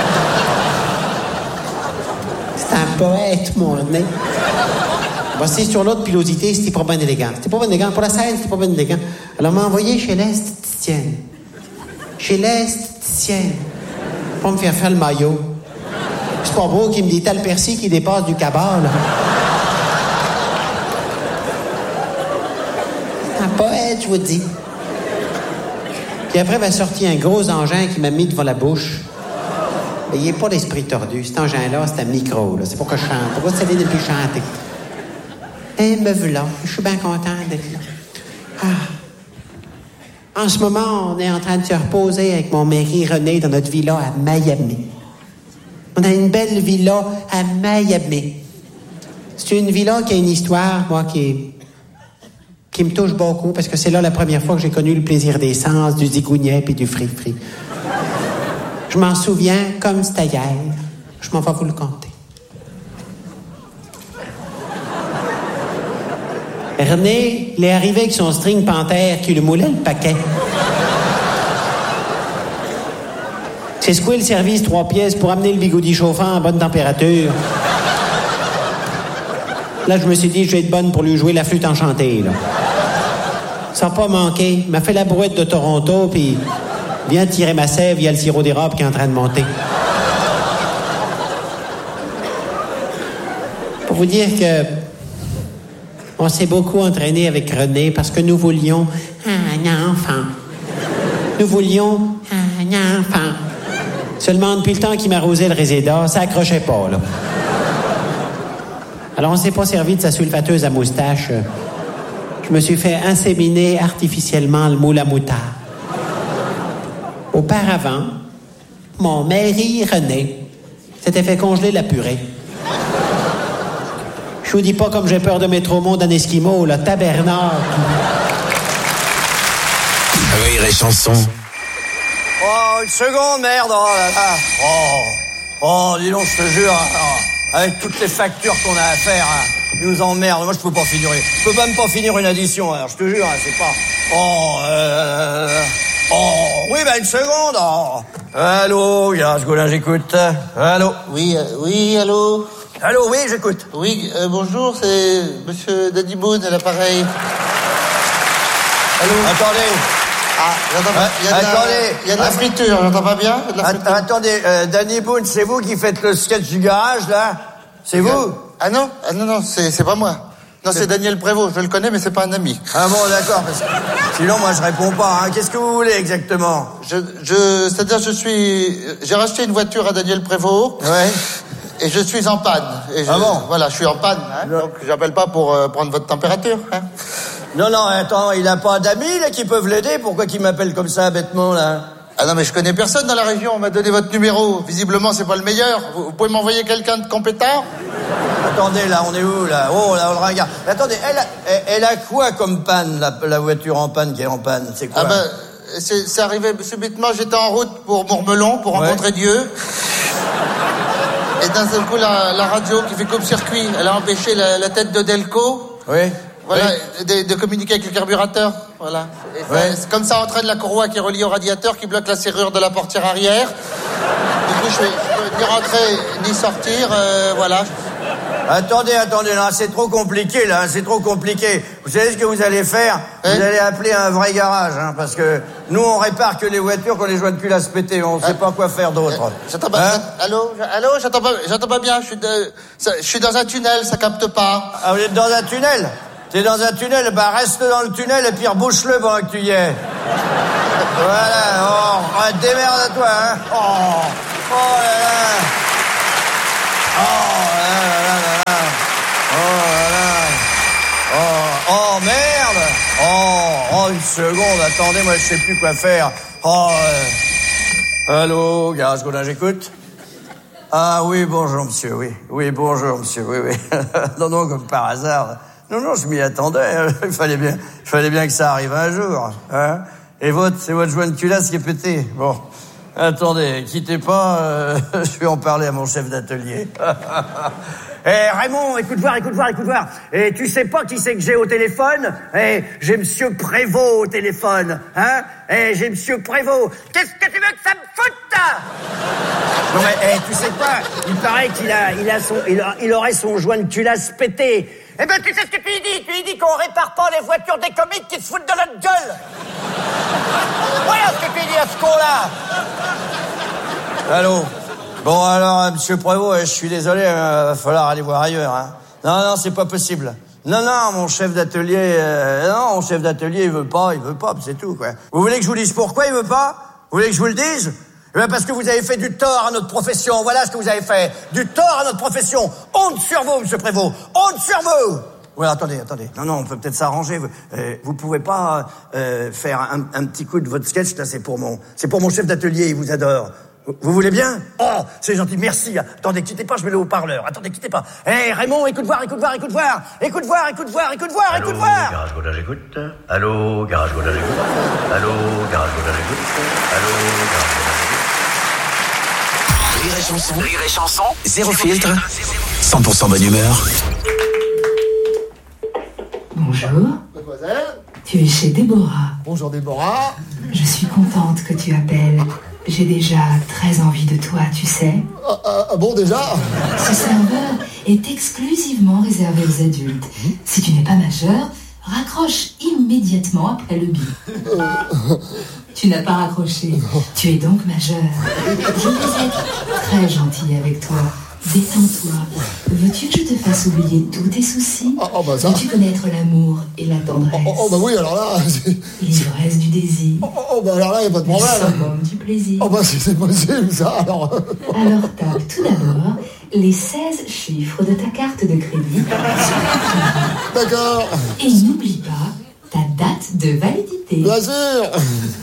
C'est un poète, mon René. Bon, c'est sur l'autre pilosité, c'était pas bien élégant. C'était pas bien élégant. Pour la scène, c'était pas bien élégant. Alors, on m'a envoyé chez l'esthéticienne. Chez l'esthéticienne. Pour me faire faire le maillot. C'est pas beau qu'il me dit, t'as le persil qui dépasse du cabas, là. C'est un poète, je vous dis. Puis après, m'a sorti un gros engin qui m'a mis devant la bouche. Mais il n'est pas l'esprit tordu. Cet engin-là, c'est un micro, là. C'est pour que je chante. Pourquoi ça vient de plus chanter? Et me voilà. Je suis bien content d'être là. Ah. En ce moment, on est en train de se reposer avec mon mari René dans notre villa à Miami. On a une belle villa à Miami. C'est une villa qui a une histoire, moi, qui, qui me touche beaucoup, parce que c'est là la première fois que j'ai connu le plaisir des sens, du zigouniet et du fri-fri. Je m'en souviens comme c'était hier. Je m'en vais vous le conter. René, il est arrivé avec son string panthère qui lui moulait le paquet. C'est secoué le service trois pièces pour amener le bigoudi chauffant à bonne température. Là, je me suis dit, je vais être bonne pour lui jouer la flûte enchantée, là. Ça n'a pas manqué. Il m'a fait la brouette de Toronto, puis vient tirer ma sève, il y a le sirop d'érable qui est en train de monter. Pour vous dire que on s'est beaucoup entraîné avec René parce que nous voulions un enfant. Nous voulions un enfant. Seulement, depuis le temps qu'il m'arrosait le réséda, ça accrochait pas, là. Alors, on s'est pas servi de sa sulfateuse à moustache. Je me suis fait inséminer artificiellement le moule à moutarde. Auparavant, mon mari René s'était fait congeler la purée. Je vous dis pas comme j'ai peur de mettre au monde un Esquimau, là, tabernacle. Rire et chanson. Oh, une seconde, merde, oh là là. Oh, oh, dis donc, je te jure, hein, avec toutes les factures qu'on a à faire, hein, ils nous emmerdent. Moi, je peux pas finir, je peux même pas finir une addition, alors, je te jure, hein, c'est pas... Oh, euh... Oh, oui, ben, une seconde, oh. Allô, Garage Gaulin, j'écoute. Allô. Oui, euh, oui, allô. Allô, oui, j'écoute. Oui, euh, bonjour, c'est Monsieur Daddy Boone à l'appareil. Allô. Attendez. Ah, j'entends pas. Il y a de Attendez. la, il y a de la friture, j'entends pas bien. De la friture. Att- attendez, euh, Danny Boone, c'est vous qui faites le sketch du garage, là? C'est vous? Ah non, ah non, non, c'est, c'est pas moi. Non, c'est Daniel Prévost, je le connais, mais c'est pas un ami. Ah bon, d'accord, parce que sinon, moi, je réponds pas, hein. Qu'est-ce que vous voulez, exactement? Je, je, c'est-à-dire, je suis, j'ai racheté une voiture à Daniel Prévost. Ouais. Et je suis en panne. Et je, ah bon? Voilà, je suis en panne, hein, donc j'appelle pas pour euh, prendre votre température, hein. Non, non, attends, il a pas d'amis, là, qui peuvent l'aider? Pourquoi qu'il m'appelle comme ça, bêtement, là? Ah non, mais je connais personne dans la région, on m'a donné votre numéro. Visiblement, c'est pas le meilleur. Vous, vous pouvez m'envoyer quelqu'un de compétent? Attendez, là, on est où, là? Oh, là, on le regarde. Attendez, elle a, elle, elle a quoi comme panne, la, la voiture en panne qui est en panne? C'est quoi? Ah ben, c'est, c'est arrivé subitement, j'étais en route pour Mourmelon, pour ouais. rencontrer Dieu. Et d'un seul coup, la, la radio qui fait coupe-circuit, elle a empêché la, la tête de Delco. Oui. Voilà, oui. De, de communiquer avec le carburateur. Voilà. Et ça, ouais. C'est comme ça entraîne la courroie qui est reliée au radiateur qui bloque la serrure de la portière arrière. Du coup, je peux, je peux ni rentrer ni sortir. Euh, voilà. Attendez, attendez, là, c'est trop compliqué, là, c'est trop compliqué. Vous savez ce que vous allez faire? hein? Vous allez appeler un vrai garage, hein, parce que nous, on répare que les voitures qu'on les joint depuis la S P T, on ne sait pas quoi faire d'autre. Euh, j'entends pas, hein? allô, allô, j'entends pas, j'entends pas bien, je suis, de, ça, je suis dans un tunnel, ça capte pas. Ah, vous êtes dans un tunnel? T'es dans un tunnel, bah reste dans le tunnel et puis rebouche-le pendant que tu y es. Voilà, oh, oh démerde-toi, hein. Oh, oh là là. Oh là là là là. Oh là là. Oh, oh merde. Oh, oh, une seconde, attendez, moi je sais plus quoi faire. Oh, euh... allô, Garage Gaudin, j'écoute. Ah oui, bonjour monsieur, oui. Oui, bonjour monsieur, oui, oui. Non, non, comme par hasard. Non, non, je m'y attendais. Il fallait bien, il fallait bien que ça arrive un jour. Hein. Et votre, c'est votre joint de culasse qui est pété. Bon, attendez, quittez pas, euh, je vais en parler à mon chef d'atelier. Eh, Raymond, écoute voir, écoute voir, écoute voir. Et tu sais pas qui c'est que j'ai au téléphone? Eh, j'ai monsieur Prévost au téléphone, hein? Eh, j'ai monsieur Prévost. Qu'est-ce que tu veux que ça me foute? Non mais, eh, tu sais quoi? Il paraît qu'il a, il a son, il, a, il aurait son joint de culasse pété. Eh ben, tu sais ce que tu lui dis? Tu lui dis qu'on répare pas les voitures des comiques qui se foutent de notre gueule. Voilà ce que tu lui dis à ce con-là. Allô? Bon, alors, monsieur Prévost, je suis désolé, il va falloir aller voir ailleurs, hein. Non, non, c'est pas possible. Non, non, mon chef d'atelier, euh, non, mon chef d'atelier, il veut pas, il veut pas, c'est tout, quoi. Vous voulez que je vous dise pourquoi il veut pas? Vous voulez que je vous le dise? Eh bien, parce que vous avez fait du tort à notre profession, voilà ce que vous avez fait. Du tort à notre profession. Honte sur vous, monsieur Prévost. Honte sur vous! Ouais, attendez, attendez. Non, non, on peut peut-être s'arranger. Vous, euh, vous pouvez pas euh, faire un, un petit coup de votre sketch, là, c'est pour mon, c'est pour mon chef d'atelier, il vous adore. Vous voulez bien? Oh, c'est gentil, merci. Attendez, quittez pas, je mets le haut-parleur. Attendez, quittez pas. Hé, hey, Raymond, écoute voir, écoute voir, écoute voir. Écoute voir, écoute voir, écoute voir, écoute voir. Allô, Garage Gaudin, j'écoute. Allô, Garage Gaudin, j'écoute. Allô, Garage Gaudin, j'écoute. Allô, Garage Gaudin, j'écoute. Rire et chanson. Rire et chanson. Zéro filtre. cent pour cent bonne humeur. Bonjour. Mademoiselle. Tu es chez Déborah. Bonjour Déborah. Je suis contente que tu appelles. J'ai déjà très envie de toi, tu sais. Ah, ah, ah bon, déjà? Ce serveur est exclusivement réservé aux adultes. Si tu n'es pas majeur, raccroche immédiatement après le bip. Euh... Tu n'as pas raccroché. Tu es donc majeur. Je vais être très gentille avec toi. Détends-toi. Veux-tu que je te fasse oublier tous tes soucis? Ah, oh, bah ça. Veux-tu connaître l'amour et la tendresse? Oh, oh bah oui, alors là... L'ivresse du désir. Oh, oh bah alors là, il n'y a pas de problème. Le summum du plaisir. Oh bah si c'est possible, ça, alors... Alors tape tout d'abord les seize chiffres de ta carte de crédit. D'accord. Et n'oublie pas ta date de validité. Bien sûr.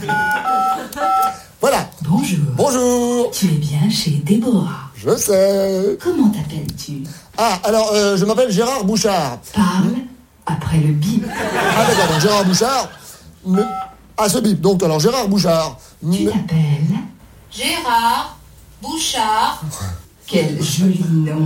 Voilà. Bonjour. Bonjour. Tu es bien chez Déborah. Je sais. Comment t'appelles-tu? Ah, alors, euh, je m'appelle Gérard Bouchard. Parle après le bip. Ah d'accord, donc Gérard Bouchard. Mais... Ah, ce bip, donc alors Gérard Bouchard. Tu mais... t'appelles Gérard Bouchard. Quel joli nom.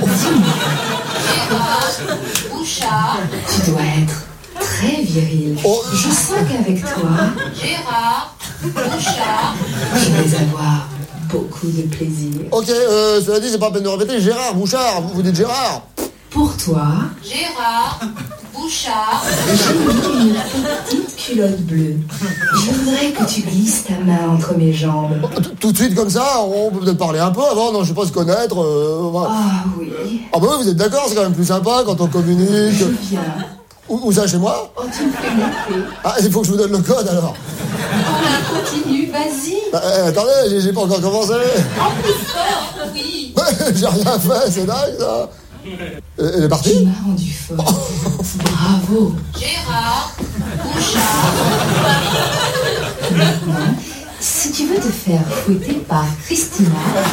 Gérard Bouchard. Tu dois être très viril. Oh. Je sens qu'avec toi, Gérard Bouchard. je vais avoir beaucoup de plaisir. Ok, euh, cela dit, c'est pas la peine de répéter. Gérard Bouchard, vous, vous dites Gérard. Pour toi, Gérard Bouchard. j'ai mis une petite culotte bleue. Je voudrais que tu glisses ta main entre mes jambes. Tout de suite comme ça, on peut peut-être parler un peu avant, non, je sais pas se connaître. Euh, voilà. Ah oui. Ah bah oui, vous êtes d'accord, c'est quand même plus sympa quand on communique. Je viens. Où, où ça, chez moi? Oh, tu me fais monter. Ah, il faut que je vous donne le code alors. Oh, continue, vas-y. Bah, euh, attendez, j'ai, j'ai pas encore commencé. En plus fort, oui. J'ai rien fait, c'est dingue ça. Elle est partie? Tu m'as rendu fort. Bravo. Gérard Bouchard. Maintenant, si tu veux te faire fouetter par Christina,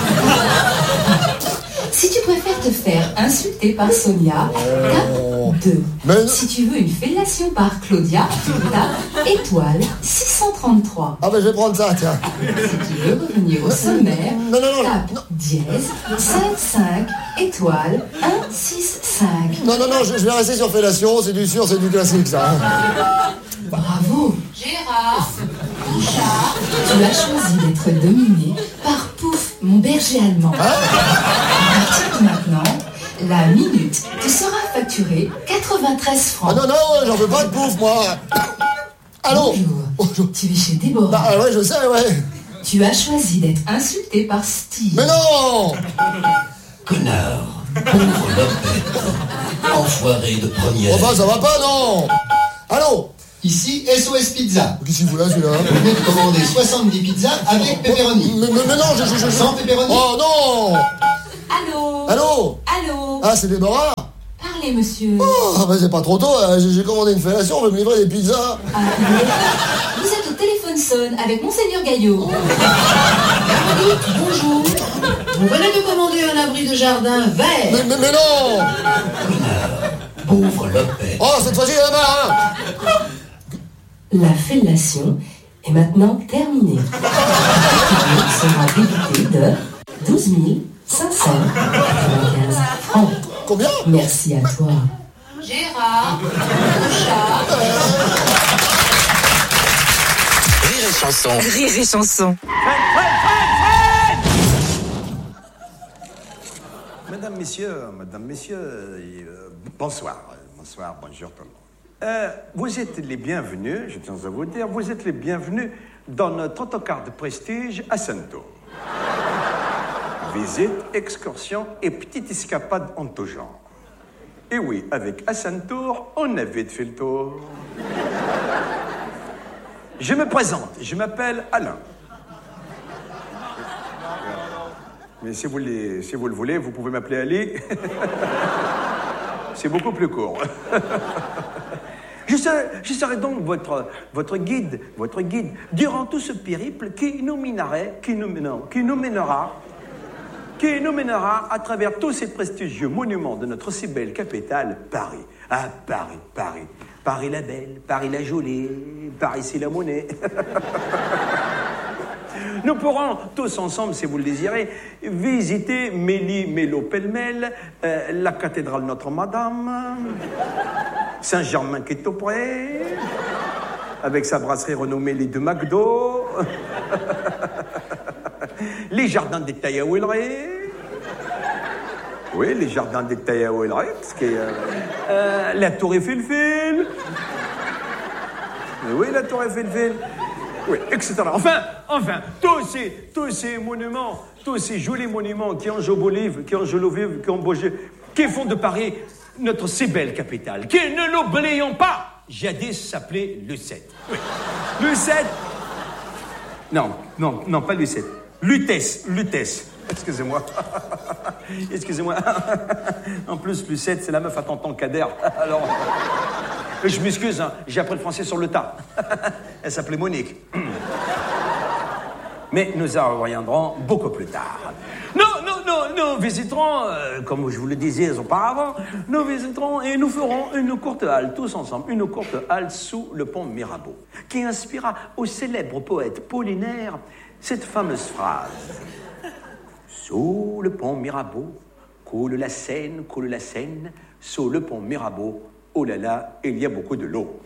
si tu préfères te faire insulter par Sonia, tape deux. Mais... Si tu veux une fellation par Claudia, tape étoile six cent trente-trois. Ah ben je vais prendre ça, tiens. Si tu veux revenir au sommaire, non, non, non, tape non. dièse cinq cinq étoile un six cinq. Non, non, non, je, je vais rester sur fellation, c'est du sûr, c'est du classique ça. Bravo. Gérard Bouchard. Tu as choisi d'être dominé par Pouf, mon berger allemand. Hein? À partir de maintenant, la minute te sera facturée quatre-vingt-treize francs. Ah non, non, j'en veux pas de Pouf, moi. Allô? Bonjour. Bonjour. Tu es chez Déborah. Bah ouais, je sais, ouais. Tu as choisi d'être insulté par Steve. Mais non! Connard, pauvre lopette. Oh, enfoiré de première. Oh bah ça va pas, non. Allô. Ici, S O S Pizza. Qu'est-ce qu'il fout là, celui-là? Vous venez de commander soixante-dix pizzas avec pepperoni. Mais, mais, mais non, je, je, je... Sans pepperoni. Oh non. Allô? Allô? Allô? Ah, c'est Déborah? Parlez, monsieur. Oh, bah c'est pas trop tôt, hein. j'ai commandé une fellation, on veut me livrer des pizzas. Ah, vous êtes au téléphone sonne avec Monseigneur Gaillot. Bonjour. Vous venez de commander un abri de jardin vert. Mais, mais, mais non. Pauvre Lopez. Oh, cette fois-ci, il y en a marre, hein. La fellation est maintenant terminée. Le sera débité de douze mille cinq cent quatre-vingt-quinze francs. Combien? Merci à toi. Gérard, le chat. Rire et chanson. Rire et chanson. Mesdames, messieurs, mesdames, messieurs, euh, bonsoir. Bonsoir, bonjour tout le monde. Euh, vous êtes les bienvenus, je tiens à vous dire, vous êtes les bienvenus dans notre autocar de prestige à Centaure. Visite, excursion et petite escapade en tout genre. Et oui, avec Centaure, on a vite fait le tour. Je me présente, je m'appelle Alain. Mais si vous, les, si vous le voulez, vous pouvez m'appeler Ali. C'est beaucoup plus court. Je serai, je serai donc votre, votre guide, votre guide, durant tout ce périple qui nous mènerait, qui nous, non, qui nous mènera, qui nous mènera à travers tous ces prestigieux monuments de notre si belle capitale, Paris. Ah, Paris, Paris. Paris la belle, Paris la jolie, Paris c'est la monnaie. Nous pourrons tous ensemble, si vous le désirez, visiter Méli-Mélo-Pêle-Mêle, euh, la cathédrale Notre-Madame, Saint-Germain qui est tout près, avec sa brasserie renommée les deux McDo, les jardins des Tailles à Huilleray. Oui, les jardins des Tailles à Huilleray, parce que euh, euh, la tour Eiffel. Oui, la tour Eiffel. Oui, et cetera. Enfin, enfin, tous ces, tous ces monuments, tous ces jolis monuments qui ont Jobolive, qui ont Jolovive, qui ont Beaugé, qui font de Paris notre si belle capitale, qui, ne l'oublions pas, jadis s'appelait Lucette. Oui. Lucette. Non, non, non, pas Lucette. Lutèce, Lutèce. Excusez-moi. Excusez-moi. En plus, Lucette, c'est la meuf à tonton Kader. Alors. Je m'excuse, hein, j'ai appris le français sur le tas. Elle s'appelait Monique. Mais nous en reviendrons beaucoup plus tard. Nous, nous, nous, nous visiterons, euh, comme je vous le disais auparavant, nous visiterons et nous ferons une courte halte, tous ensemble, une courte halte sous le pont Mirabeau, qui inspira au célèbre poète Apollinaire cette fameuse phrase. Sous le pont Mirabeau, coule la Seine, coule la Seine, sous le pont Mirabeau, oh là là, il y a beaucoup de l'eau.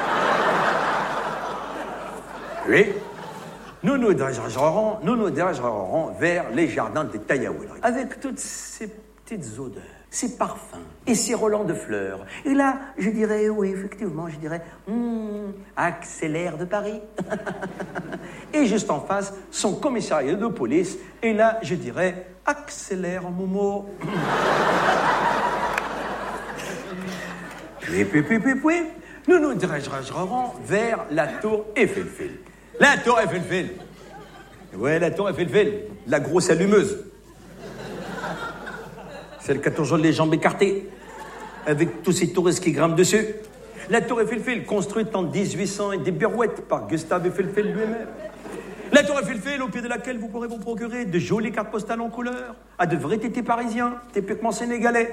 Oui, nous nous dirigerons, nous nous dirigerons vers les jardins des Tailles à Huilleray, avec toutes ces petites odeurs, ces parfums et ces relents de fleurs. Et là, je dirais, oui, effectivement, je dirais, hmm, accélère de Paris. Et juste en face, son commissariat de police. Et là, je dirais, accélère, Momo. Puis, puis, puis, puis, puis, nous nous dirigerons vers la tour Eiffel. La tour Eiffel. Ouais, la tour Eiffel, la grosse allumeuse. Celle qui a toujours les jambes écartées, avec tous ces touristes qui grimpent dessus. La tour Eiffel, construite en dix-huit cents et des birouettes par Gustave Eiffel lui-même. La tour Eiffel, au pied de laquelle vous pourrez vous procurer de jolies cartes postales en couleur, à de vrais tétés parisiens, typiquement sénégalais.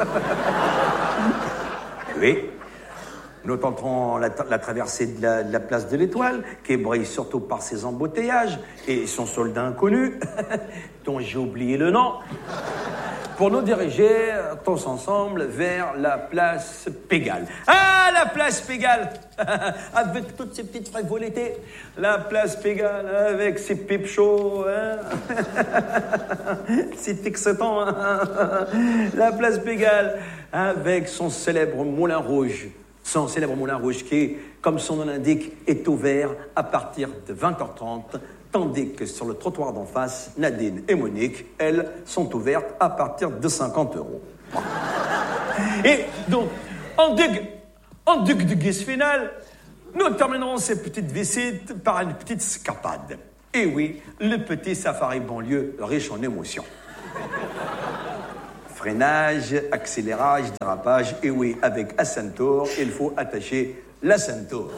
Oui, nous tenterons la, la traversée de la, de la place de l'Étoile, qui brille surtout par ses embouteillages et son soldat inconnu, dont j'ai oublié le nom, pour nous diriger tous ensemble vers la place Pigalle. Ah, la place Pigalle, avec toutes ces petites frivolités. La place Pigalle, avec ses pipes chauds, hein. Ses textons, hein. La place Pigalle, avec son célèbre moulin rouge. Son célèbre moulin rouge qui, comme son nom l'indique, est ouvert à partir de vingt heures trente, tandis que sur le trottoir d'en face, Nadine et Monique, elles, sont ouvertes à partir de cinquante euros. Et donc, en duc, en duc de guise finale, nous terminerons cette petite visite par une petite escapade. Et oui, le petit safari banlieue riche en émotions. Freinage, accélérage, dérapage, et oui, avec Ascentor, il faut attacher la ceinture.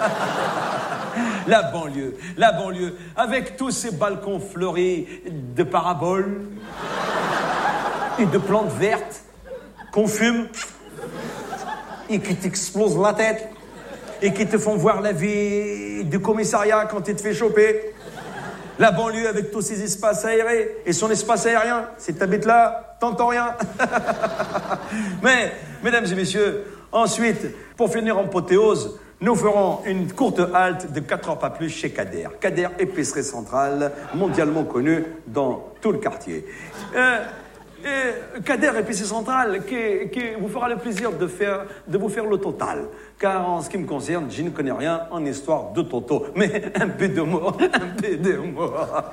La banlieue, la banlieue, avec tous ces balcons fleuris de paraboles et de plantes vertes qu'on fume et qui t'explosent la tête et qui te font voir la vie du commissariat quand tu te fais choper. La banlieue avec tous ses espaces aérés et son espace aérien. Si t'habites là, t'entends rien. Mais, mesdames et messieurs, ensuite, pour finir en apothéose, nous ferons une courte halte de quatre heures pas plus chez Kader. Kader, épicerie centrale, mondialement connue dans tout le quartier. Euh, et Kader, épicerie centrale, qui, qui vous fera le plaisir de, faire, de vous faire le total. Car en ce qui me concerne, je ne connais rien en histoire de Toto. Mais un peu d'humour, un peu d'humour.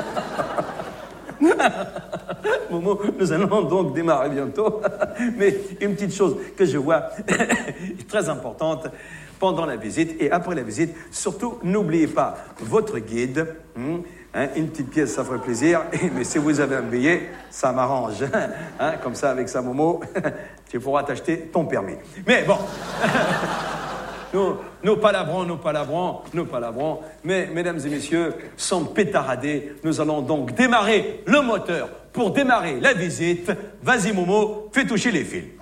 Momo, nous allons donc démarrer bientôt. Mais une petite chose que je vois très importante pendant la visite et après la visite, surtout n'oubliez pas votre guide. Hein, hein, une petite pièce, ça ferait plaisir. Mais si vous avez un billet, ça m'arrange. Hein, comme ça, avec ça, Momo, tu pourras t'acheter ton permis. Mais bon, nous, nous palavrons, nous palavrons, nous palavrons. Mais, mesdames et messieurs, sans pétarader, nous allons donc démarrer le moteur pour démarrer la visite. Vas-y, Momo, fais toucher les fils.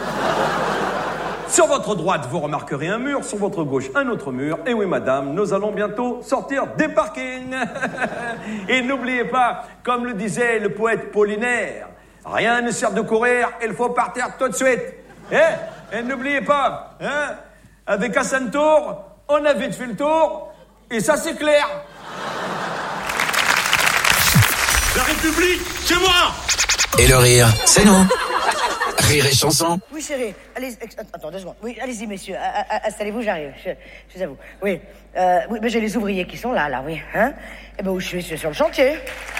Sur votre droite, vous remarquerez un mur. Sur votre gauche, un autre mur. Et oui, madame, nous allons bientôt sortir des parkings. Et n'oubliez pas, comme le disait le poète Pollinaire, rien ne sert de courir, il faut partir tout de suite. Eh, et n'oubliez pas, hein, avec Ascentor, on a vite fait le tour, et ça c'est clair. La République, c'est moi. Et le rire, c'est nous. Rire et chanson. Oui, chérie, allez, attends deux secondes. Oui, allez-y, messieurs, installez-vous, j'arrive, je, je vous avoue. Oui, euh, oui, mais j'ai les ouvriers qui sont là, là, oui, hein. Eh ben, où je suis, je suis sur le chantier.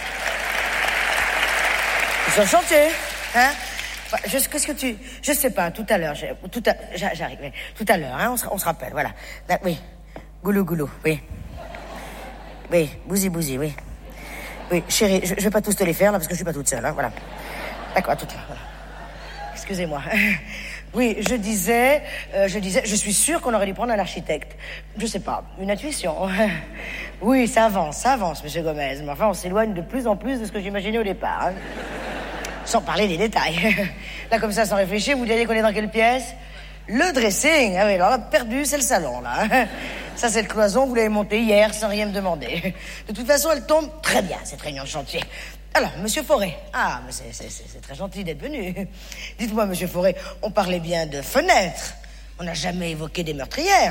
Je suis sur le chantier, hein. Je, qu'est-ce que tu... Je sais pas, tout à l'heure, tout à... J'arrive, oui. Tout à l'heure, hein, on se, on se rappelle, voilà. Oui, goulou, goulou, oui. Oui, bousi, bousi, oui. Oui, chérie, je, je vais pas tous te les faire, là, parce que je suis pas toute seule, hein, voilà. D'accord, à tout à l'heure, voilà. Excusez-moi. Oui, je disais, euh, je disais, je suis sûre qu'on aurait dû prendre un architecte. Je sais pas, une intuition. Oui, ça avance, ça avance, monsieur Gomez. Mais enfin, on s'éloigne de plus en plus de ce que j'imaginais au départ. Hein. Sans parler des détails. Là, comme ça, sans réfléchir, vous diriez qu'on est dans quelle pièce? Le dressing. Ah oui, alors là, perdu, c'est le salon, là. Ça, cette cloison, vous l'avez montée hier sans rien me demander. De toute façon, elle tombe très bien, cette réunion de chantier. Alors, monsieur Forêt. Ah, mais c'est, c'est, c'est très gentil d'être venu. Dites-moi, monsieur Forêt, on parlait bien de fenêtres. On n'a jamais évoqué des meurtrières.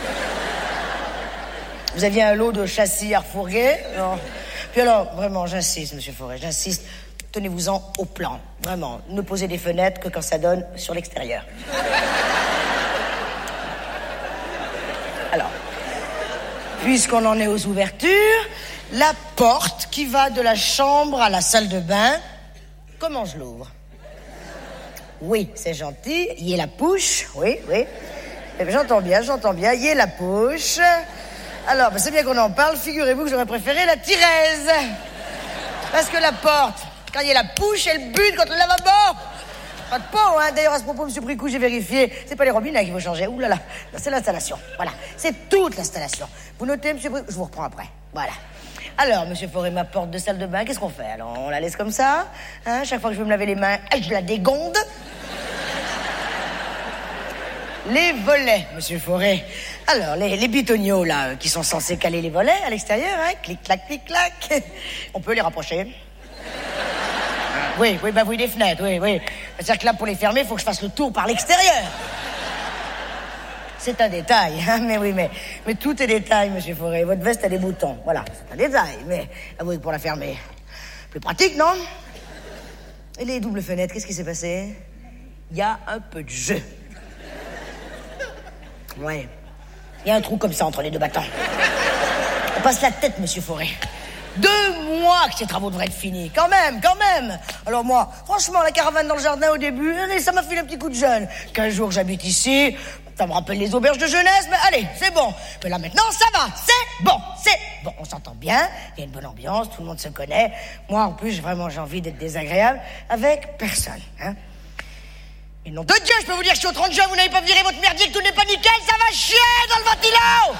Vous aviez un lot de châssis à refourguer? Non. Puis alors, vraiment, j'insiste, monsieur Forêt, j'insiste. Tenez-vous-en au plan. Vraiment, ne posez des fenêtres que quand ça donne sur l'extérieur. Alors, puisqu'on en est aux ouvertures, la porte qui va de la chambre à la salle de bain, comment je l'ouvre? Oui, c'est gentil. Y est la pouche. Oui, oui. Eh bien, j'entends bien, j'entends bien. Y est la pouche. Alors, ben, c'est bien qu'on en parle. Figurez-vous que j'aurais préféré la tirèse. Parce que la porte, quand il y a la pouche, elle bute contre le lavabo. Pas de peau, hein. D'ailleurs, à ce propos, monsieur Bricou, j'ai vérifié. C'est pas les robinets qu'il faut changer. Ouh là là. C'est l'installation. Voilà. C'est toute l'installation. Vous notez, monsieur Bricou? Je vous reprends après. Voilà. Alors, monsieur Forêt, ma porte de salle de bain, qu'est-ce qu'on fait? Alors, on la laisse comme ça, hein? Chaque fois que je veux me laver les mains, je la dégonde. Les volets, monsieur Forêt. Alors, les, les bitoniaux, là, qui sont censés caler les volets à l'extérieur, hein? Clic-clac, clic-clac. On peut les rapprocher. Oui, oui, bah oui, des fenêtres, oui, oui. C'est-à-dire que là, pour les fermer, il faut que je fasse le tour par l'extérieur. C'est un détail, hein, mais oui, mais, mais tout est détail, monsieur Forêt. Votre veste a des boutons, voilà, c'est un détail, mais avouez que pour la fermer, plus pratique, non? Et les doubles fenêtres, qu'est-ce qui s'est passé? Il y a un peu de jeu. Ouais, il y a un trou comme ça entre les deux battants. On passe la tête, monsieur Forêt. Deux mois que ces travaux devraient être finis. Quand même, quand même. Alors moi, franchement, la caravane dans le jardin au début, allez, ça m'a filé un petit coup de jeune. quinze jours que j'habite ici, ça me rappelle les auberges de jeunesse, mais allez, c'est bon. Mais là maintenant, ça va, c'est bon, c'est bon. On s'entend bien, il y a une bonne ambiance, tout le monde se connaît. Moi, en plus, vraiment, j'ai envie d'être désagréable avec personne, hein. Et nom de Dieu, je peux vous dire que je suis au trente juin, vous n'avez pas viré votre merdier, que tout n'est pas nickel, ça va chier dans le ventilo!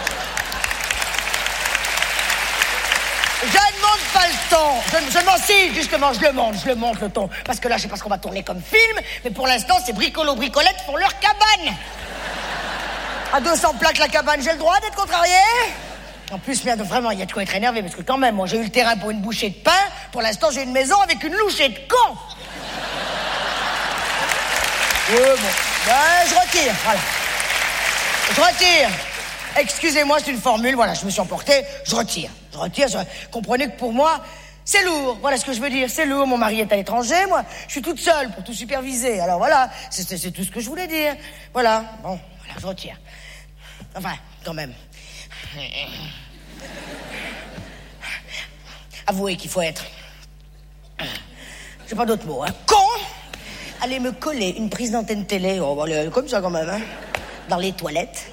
Je ne monte pas le ton. Je, je m'en si, justement, je le monte, je le monte le ton. Parce que là, je sais pas ce qu'on va tourner comme film, mais pour l'instant, c'est Bricolo Bricolette pour leur cabane. À deux cents plaques la cabane, j'ai le droit d'être contrarié? En plus, merde, vraiment, il y a de quoi être énervé, parce que quand même, moi, j'ai eu le terrain pour une bouchée de pain. Pour l'instant, j'ai une maison avec une louchée de con. Oui, bon. Ben, je retire, voilà. Je retire. Excusez-moi, c'est une formule, voilà, je me suis emporté, je retire. Je retire, je... comprenez que pour moi, c'est lourd, voilà ce que je veux dire, c'est lourd, mon mari est à l'étranger, moi, je suis toute seule pour tout superviser, alors voilà, c'est, c'est, c'est tout ce que je voulais dire. Voilà, bon, voilà, je retire. Enfin, quand même. Avouez qu'il faut être... J'ai pas d'autres mots, hein. Con! Allez me coller une prise d'antenne télé, oh, allez, comme ça quand même, hein, dans les toilettes.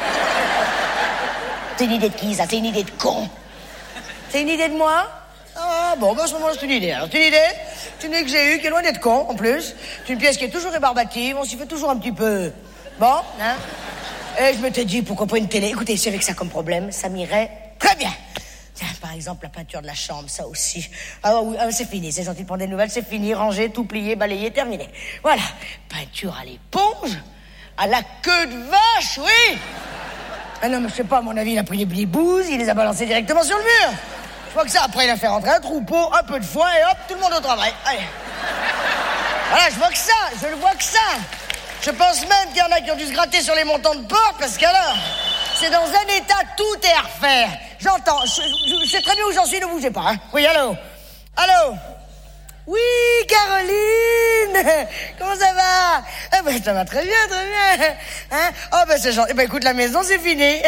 C'est une idée de qui, ça? C'est une idée de con. C'est une idée de moi? Ah, bon, ben, à ce moment-là, c'est une idée. Alors, c'est une idée, c'est une idée que j'ai eue, qui est loin d'être con, en plus. C'est une pièce qui est toujours rébarbative, on s'y fait toujours un petit peu... Bon, hein? Et je m'étais dit, pourquoi pas une télé? Écoutez, si avec ça comme problème, ça m'irait très bien. Tiens, par exemple, la peinture de la chambre, ça aussi. Ah oui, ah, c'est fini, c'est gentil de prendre des nouvelles, c'est fini, rangé, tout plié, balayé, terminé. Voilà, peinture à l'éponge, à la queue de vache, oui. Ah non, mais je sais pas, à mon avis, il a pris les bouses, il les a balancés directement sur le mur. Je crois que ça, après, il a fait rentrer un troupeau, un peu de foin, et hop, tout le monde au travail. Allez. Voilà, je vois que ça, je ne vois que ça. Je pense même qu'il y en a qui ont dû se gratter sur les montants de porte, parce qu'alors, c'est dans un état, tout est à refaire. J'entends, je, je, je sais très bien où j'en suis, ne bougez pas, hein. Oui, allô? Allô? Oui, Caroline! Comment ça va? Eh ben, ça va très bien, très bien. Hein? Oh, ben, c'est gentil. Eh ben, écoute, la maison, c'est fini.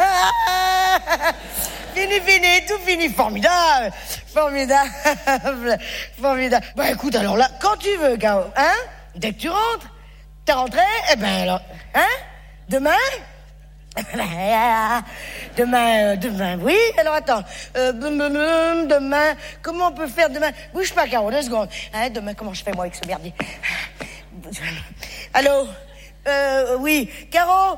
Fini, fini, tout fini. Formidable. Formidable. Formidable. Ben, écoute, alors là, quand tu veux, Caro, hein? Dès que tu rentres, t'es rentré, eh ben, alors, hein? Demain? Demain, euh, demain, oui. Alors attends, euh, demain, comment on peut faire demain? Bouge pas, Caro, deux secondes. Hein, demain, comment je fais moi avec ce merdier? Allô, euh, oui, Caro.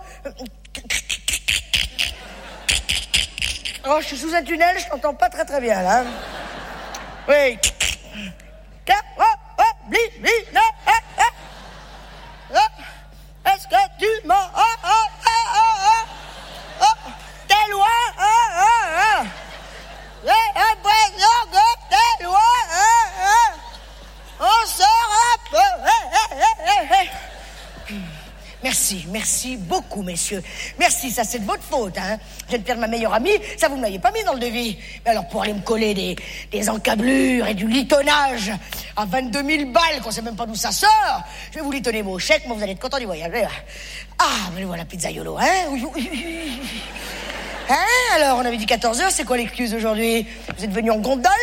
Oh, je suis sous un tunnel, je t'entends pas très très bien là. Oui. Caro, oh, bli, bli, là, ah, ah. Oh, est-ce que tu m'as, oh, oh, oh, oh, oh. Oh, t'es loin, hein, hein, hein. J'ai l'impression que t'es loin, hein, hein. On sort un peu, hey, hey, hey, hey. Merci, merci beaucoup, messieurs. Merci, ça c'est de votre faute, hein. Je viens de perdre ma meilleure amie, ça vous ne m'aviez pas mis dans le devis. Mais alors pour aller me coller des, des encablures et du litonnage à vingt-deux mille balles, qu'on sait même pas d'où ça sort, je vais vous litonner vos chèques, moi vous allez être content du voyage. Ah, mais voilà, pizzaiolo, hein. Hein, alors on avait dit quatorze heures, c'est quoi l'excuse aujourd'hui? Vous êtes venu en gondole?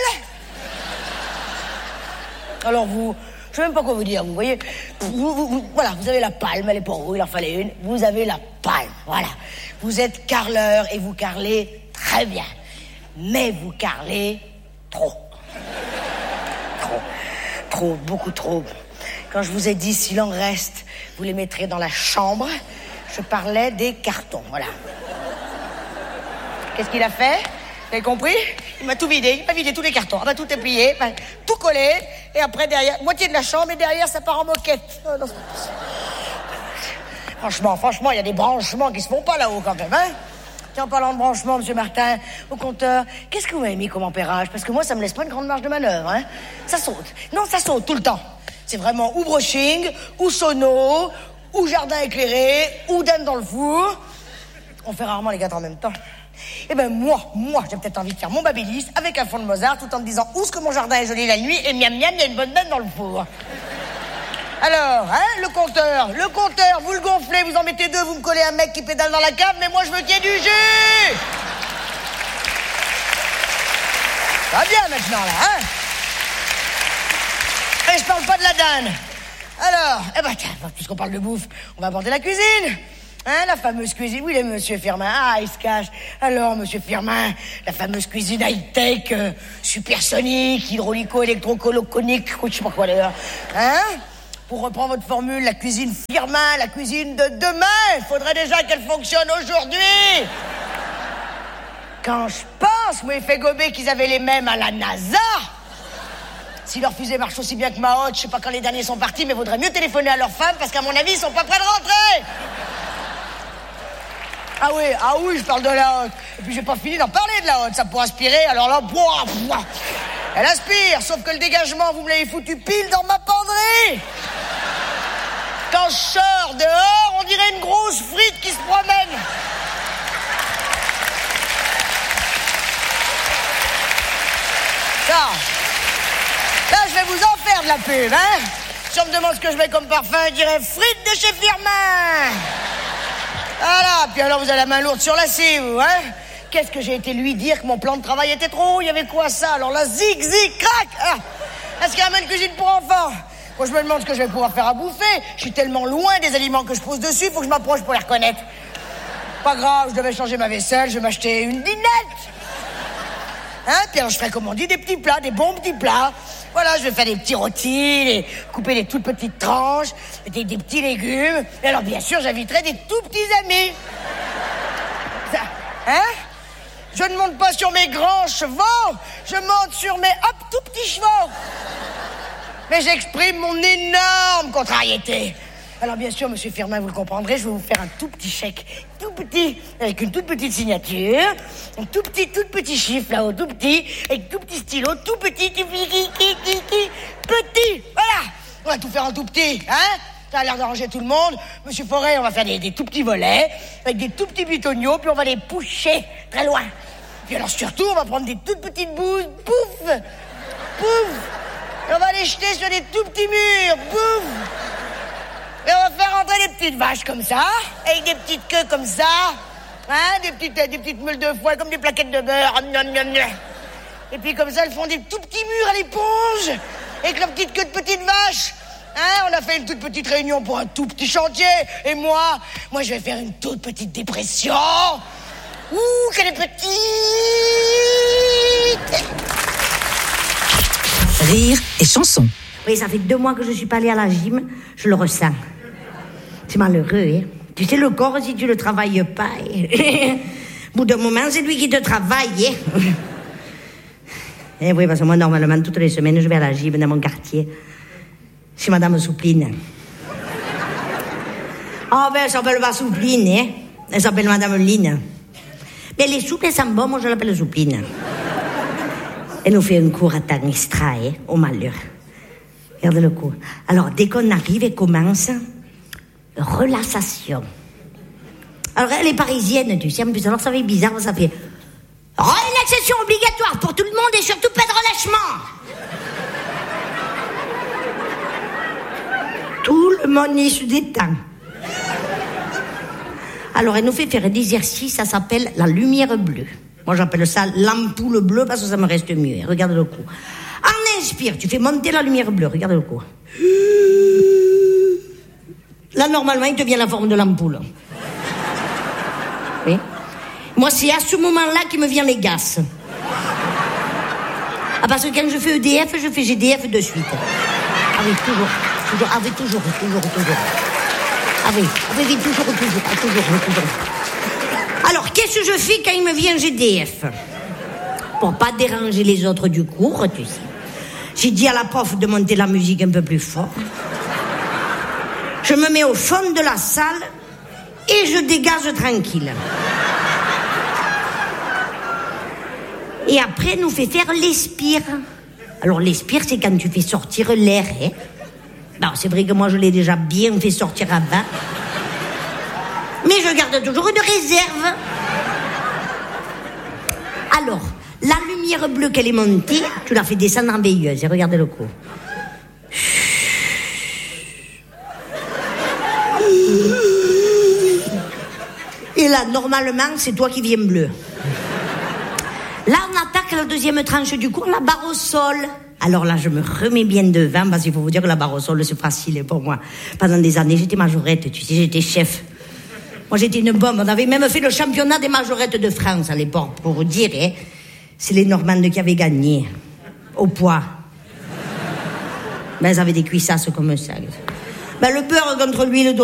Alors vous... Je sais même pas quoi vous dire, vous voyez. Vous, vous, vous, voilà, vous avez la palme, elle est pour vous, il en fallait une. Vous avez la palme, voilà. Vous êtes carleur et vous carlez très bien. Mais vous carlez trop. Trop. Trop, beaucoup trop. Quand je vous ai dit s'il en reste, vous les mettrez dans la chambre, je parlais des cartons, voilà. Qu'est-ce qu'il a fait? Vous avez compris? Il m'a tout vidé, il m'a vidé tous les cartons. Ah bah, tout est plié, bah, tout collé, et après derrière, moitié de la chambre, et derrière ça part en moquette. Oh, non, franchement, franchement, il y a des branchements qui se font pas là-haut quand même, hein? Tiens, en parlant de branchement, monsieur Martin, au compteur, qu'est-ce que vous m'avez mis comme ampérage? Parce que moi, ça me laisse pas une grande marge de manœuvre, hein? Ça saute. Non, ça saute tout le temps. C'est vraiment ou brushing, ou sono, ou jardin éclairé, ou dame dans le four. On fait rarement les quatre en même temps. Eh ben moi, moi, j'ai peut-être envie de faire mon babyliss avec un fond de Mozart tout en me disant où est-ce que mon jardin est joli la nuit et miam miam, il y a une bonne dame dans le four. Alors, hein, le compteur, le compteur, vous le gonflez, vous en mettez deux, vous me collez un mec qui pédale dans la cave, mais moi je veux qu'il y ait du jus. Ça va bien maintenant, là, hein? Et je parle pas de la dinde. Alors, eh ben, tiens, puisqu'on parle de bouffe, on va aborder la cuisine. Hein, la fameuse cuisine. Oui, le monsieur Firmin. Ah, il se cache. Alors, monsieur Firmin, la fameuse cuisine high-tech, euh, supersonique, hydraulico-électrocoloconique, je sais pas quoi d'ailleurs. Hein? Pour reprendre votre formule, la cuisine Firmin, la cuisine de demain, il faudrait déjà qu'elle fonctionne aujourd'hui. Quand je pense, moi, il fait gober qu'ils avaient les mêmes à la NASA. Si leur fusée marche aussi bien que ma haute, je sais pas quand les derniers sont partis, mais vaudrait mieux téléphoner à leurs femmes parce qu'à mon avis, ils sont pas prêts de rentrer. Ah oui, ah oui, je parle de la haute. Et puis j'ai pas fini d'en parler de la haute, ça pourrait aspirer, alors là, boah, boah. Elle aspire, sauf que le dégagement, vous me l'avez foutu pile dans ma penderie. Quand je sors dehors, on dirait une grosse frite qui se promène. Ça. Là, je vais vous en faire de la pub, hein. Si on me demande ce que je mets comme parfum, je dirais frites de chez Firmin. Voilà, puis alors vous avez la main lourde sur la scie, vous, hein. Qu'est-ce que j'ai été lui dire que mon plan de travail était trop haut? Il y avait quoi, ça? Alors là, zig, zig, crac. Ah. Est-ce qu'il y a même une cuisine pour enfants? Moi, je me demande ce que je vais pouvoir faire à bouffer. Je suis tellement loin des aliments que je pose dessus, il faut que je m'approche pour les reconnaître. Pas grave, je devais changer ma vaisselle, je vais m'acheter une dinette. Hein? Puis alors, je ferai, comme on dit, des petits plats, des bons petits plats. Voilà, je vais faire des petits rôtis, des... couper des toutes petites tranches, des, des petits légumes. Et alors, bien sûr, j'inviterai des tout petits amis. Ça, hein? Je ne monte pas sur mes grands chevaux, je monte sur mes hop, tout petits chevaux. Mais j'exprime mon énorme contrariété. Alors, bien sûr, monsieur Firmin, vous le comprendrez, je vais vous faire un tout petit chèque, tout petit, avec une toute petite signature, un tout petit, tout petit chiffre là-haut, tout petit, avec tout petit stylo, tout petit, tout petit, petit, petit, voilà. On va tout faire en tout petit, hein? Ça a l'air d'arranger tout le monde. Monsieur Forêt, on va faire des, des tout petits volets, avec des tout petits butonniaux, puis on va les pousser très loin. Puis alors, surtout, on va prendre des toutes petites bouses, pouf, pouf, et on va les jeter sur des tout petits murs, pouf. Et on va faire rentrer des petites vaches comme ça, avec des petites queues comme ça, hein, des petites, des petites meules de foie comme des plaquettes de beurre. Et puis comme ça, elles font des tout petits murs à l'éponge, avec leur petite queue de petite vache. Hein, on a fait une toute petite réunion pour un tout petit chantier. Et moi, moi je vais faire une toute petite dépression. Ouh, qu'elle est petite. Rire et chanson. Oui, ça fait deux mois que je suis pas allée à la gym, je le ressens. C'est malheureux, hein. Tu sais, le corps, si tu le travailles pas, hein. Au bout d'un moment, c'est lui qui te travaille, hein. Eh oui, parce que moi, normalement, toutes les semaines, je vais à la gym dans mon quartier. C'est Madame Soupline. Ah oh, ben, elle s'appelle pas Soupline, hein. Elle s'appelle Madame Line. Mais elle est souple, elle sent bon, moi je l'appelle Soupline. Elle nous fait un cours à temps extra, hein, au malheur. Regarde le coup. Alors, dès qu'on arrive, elle commence relaxation. Alors, elle est parisienne, tu sais, en plus, alors ça fait bizarre, ça fait relaxation obligatoire pour tout le monde et surtout pas de relâchement. Tout le monde y se détend. Alors, elle nous fait faire un exercice, ça s'appelle la lumière bleue. Moi, j'appelle ça l'ampoule bleue parce que ça me reste mieux. Regarde le coup. En inspire, tu fais monter la lumière bleue. Regarde le coup. Là, normalement, il devient la forme de l'ampoule. Oui. Moi, c'est à ce moment-là qu'il me vient les gaz. Ah, parce que quand je fais E D F, je fais G D F de suite. Ah oui, toujours. Toujours. Ah oui, toujours, toujours, toujours. Ah oui, ah oui, toujours, toujours, toujours, toujours. Alors, qu'est-ce que je fais quand il me vient G D F? Pour pas déranger les autres du cours, tu sais. J'ai dit à la prof de monter la musique un peu plus fort. Je me mets au fond de la salle et je dégage tranquille. Et après, elle nous fait faire l'expire. Alors, l'expire, c'est quand tu fais sortir l'air, hein. Non, c'est vrai que moi, je l'ai déjà bien fait sortir avant. Mais je garde toujours une réserve. Alors, la lumière bleue qu'elle est montée, tu la fais descendre en veilleuse. Et regarde le coup. Et là, normalement, c'est toi qui viens bleu. Là, on attaque la deuxième tranche du cours, la barre au sol. Alors là, je me remets bien devant, parce qu'il faut vous dire que la barre au sol, c'est facile pour moi. Pendant des années, j'étais majorette, tu sais, j'étais chef. Moi, j'étais une bombe. On avait même fait le championnat des majorettes de France à l'époque, pour vous dire, hein. C'est les Normandes qui avaient gagné. Au poids. Ben, elles avaient des cuissasses comme ça. Ben, le beurre contre l'huile d'olive.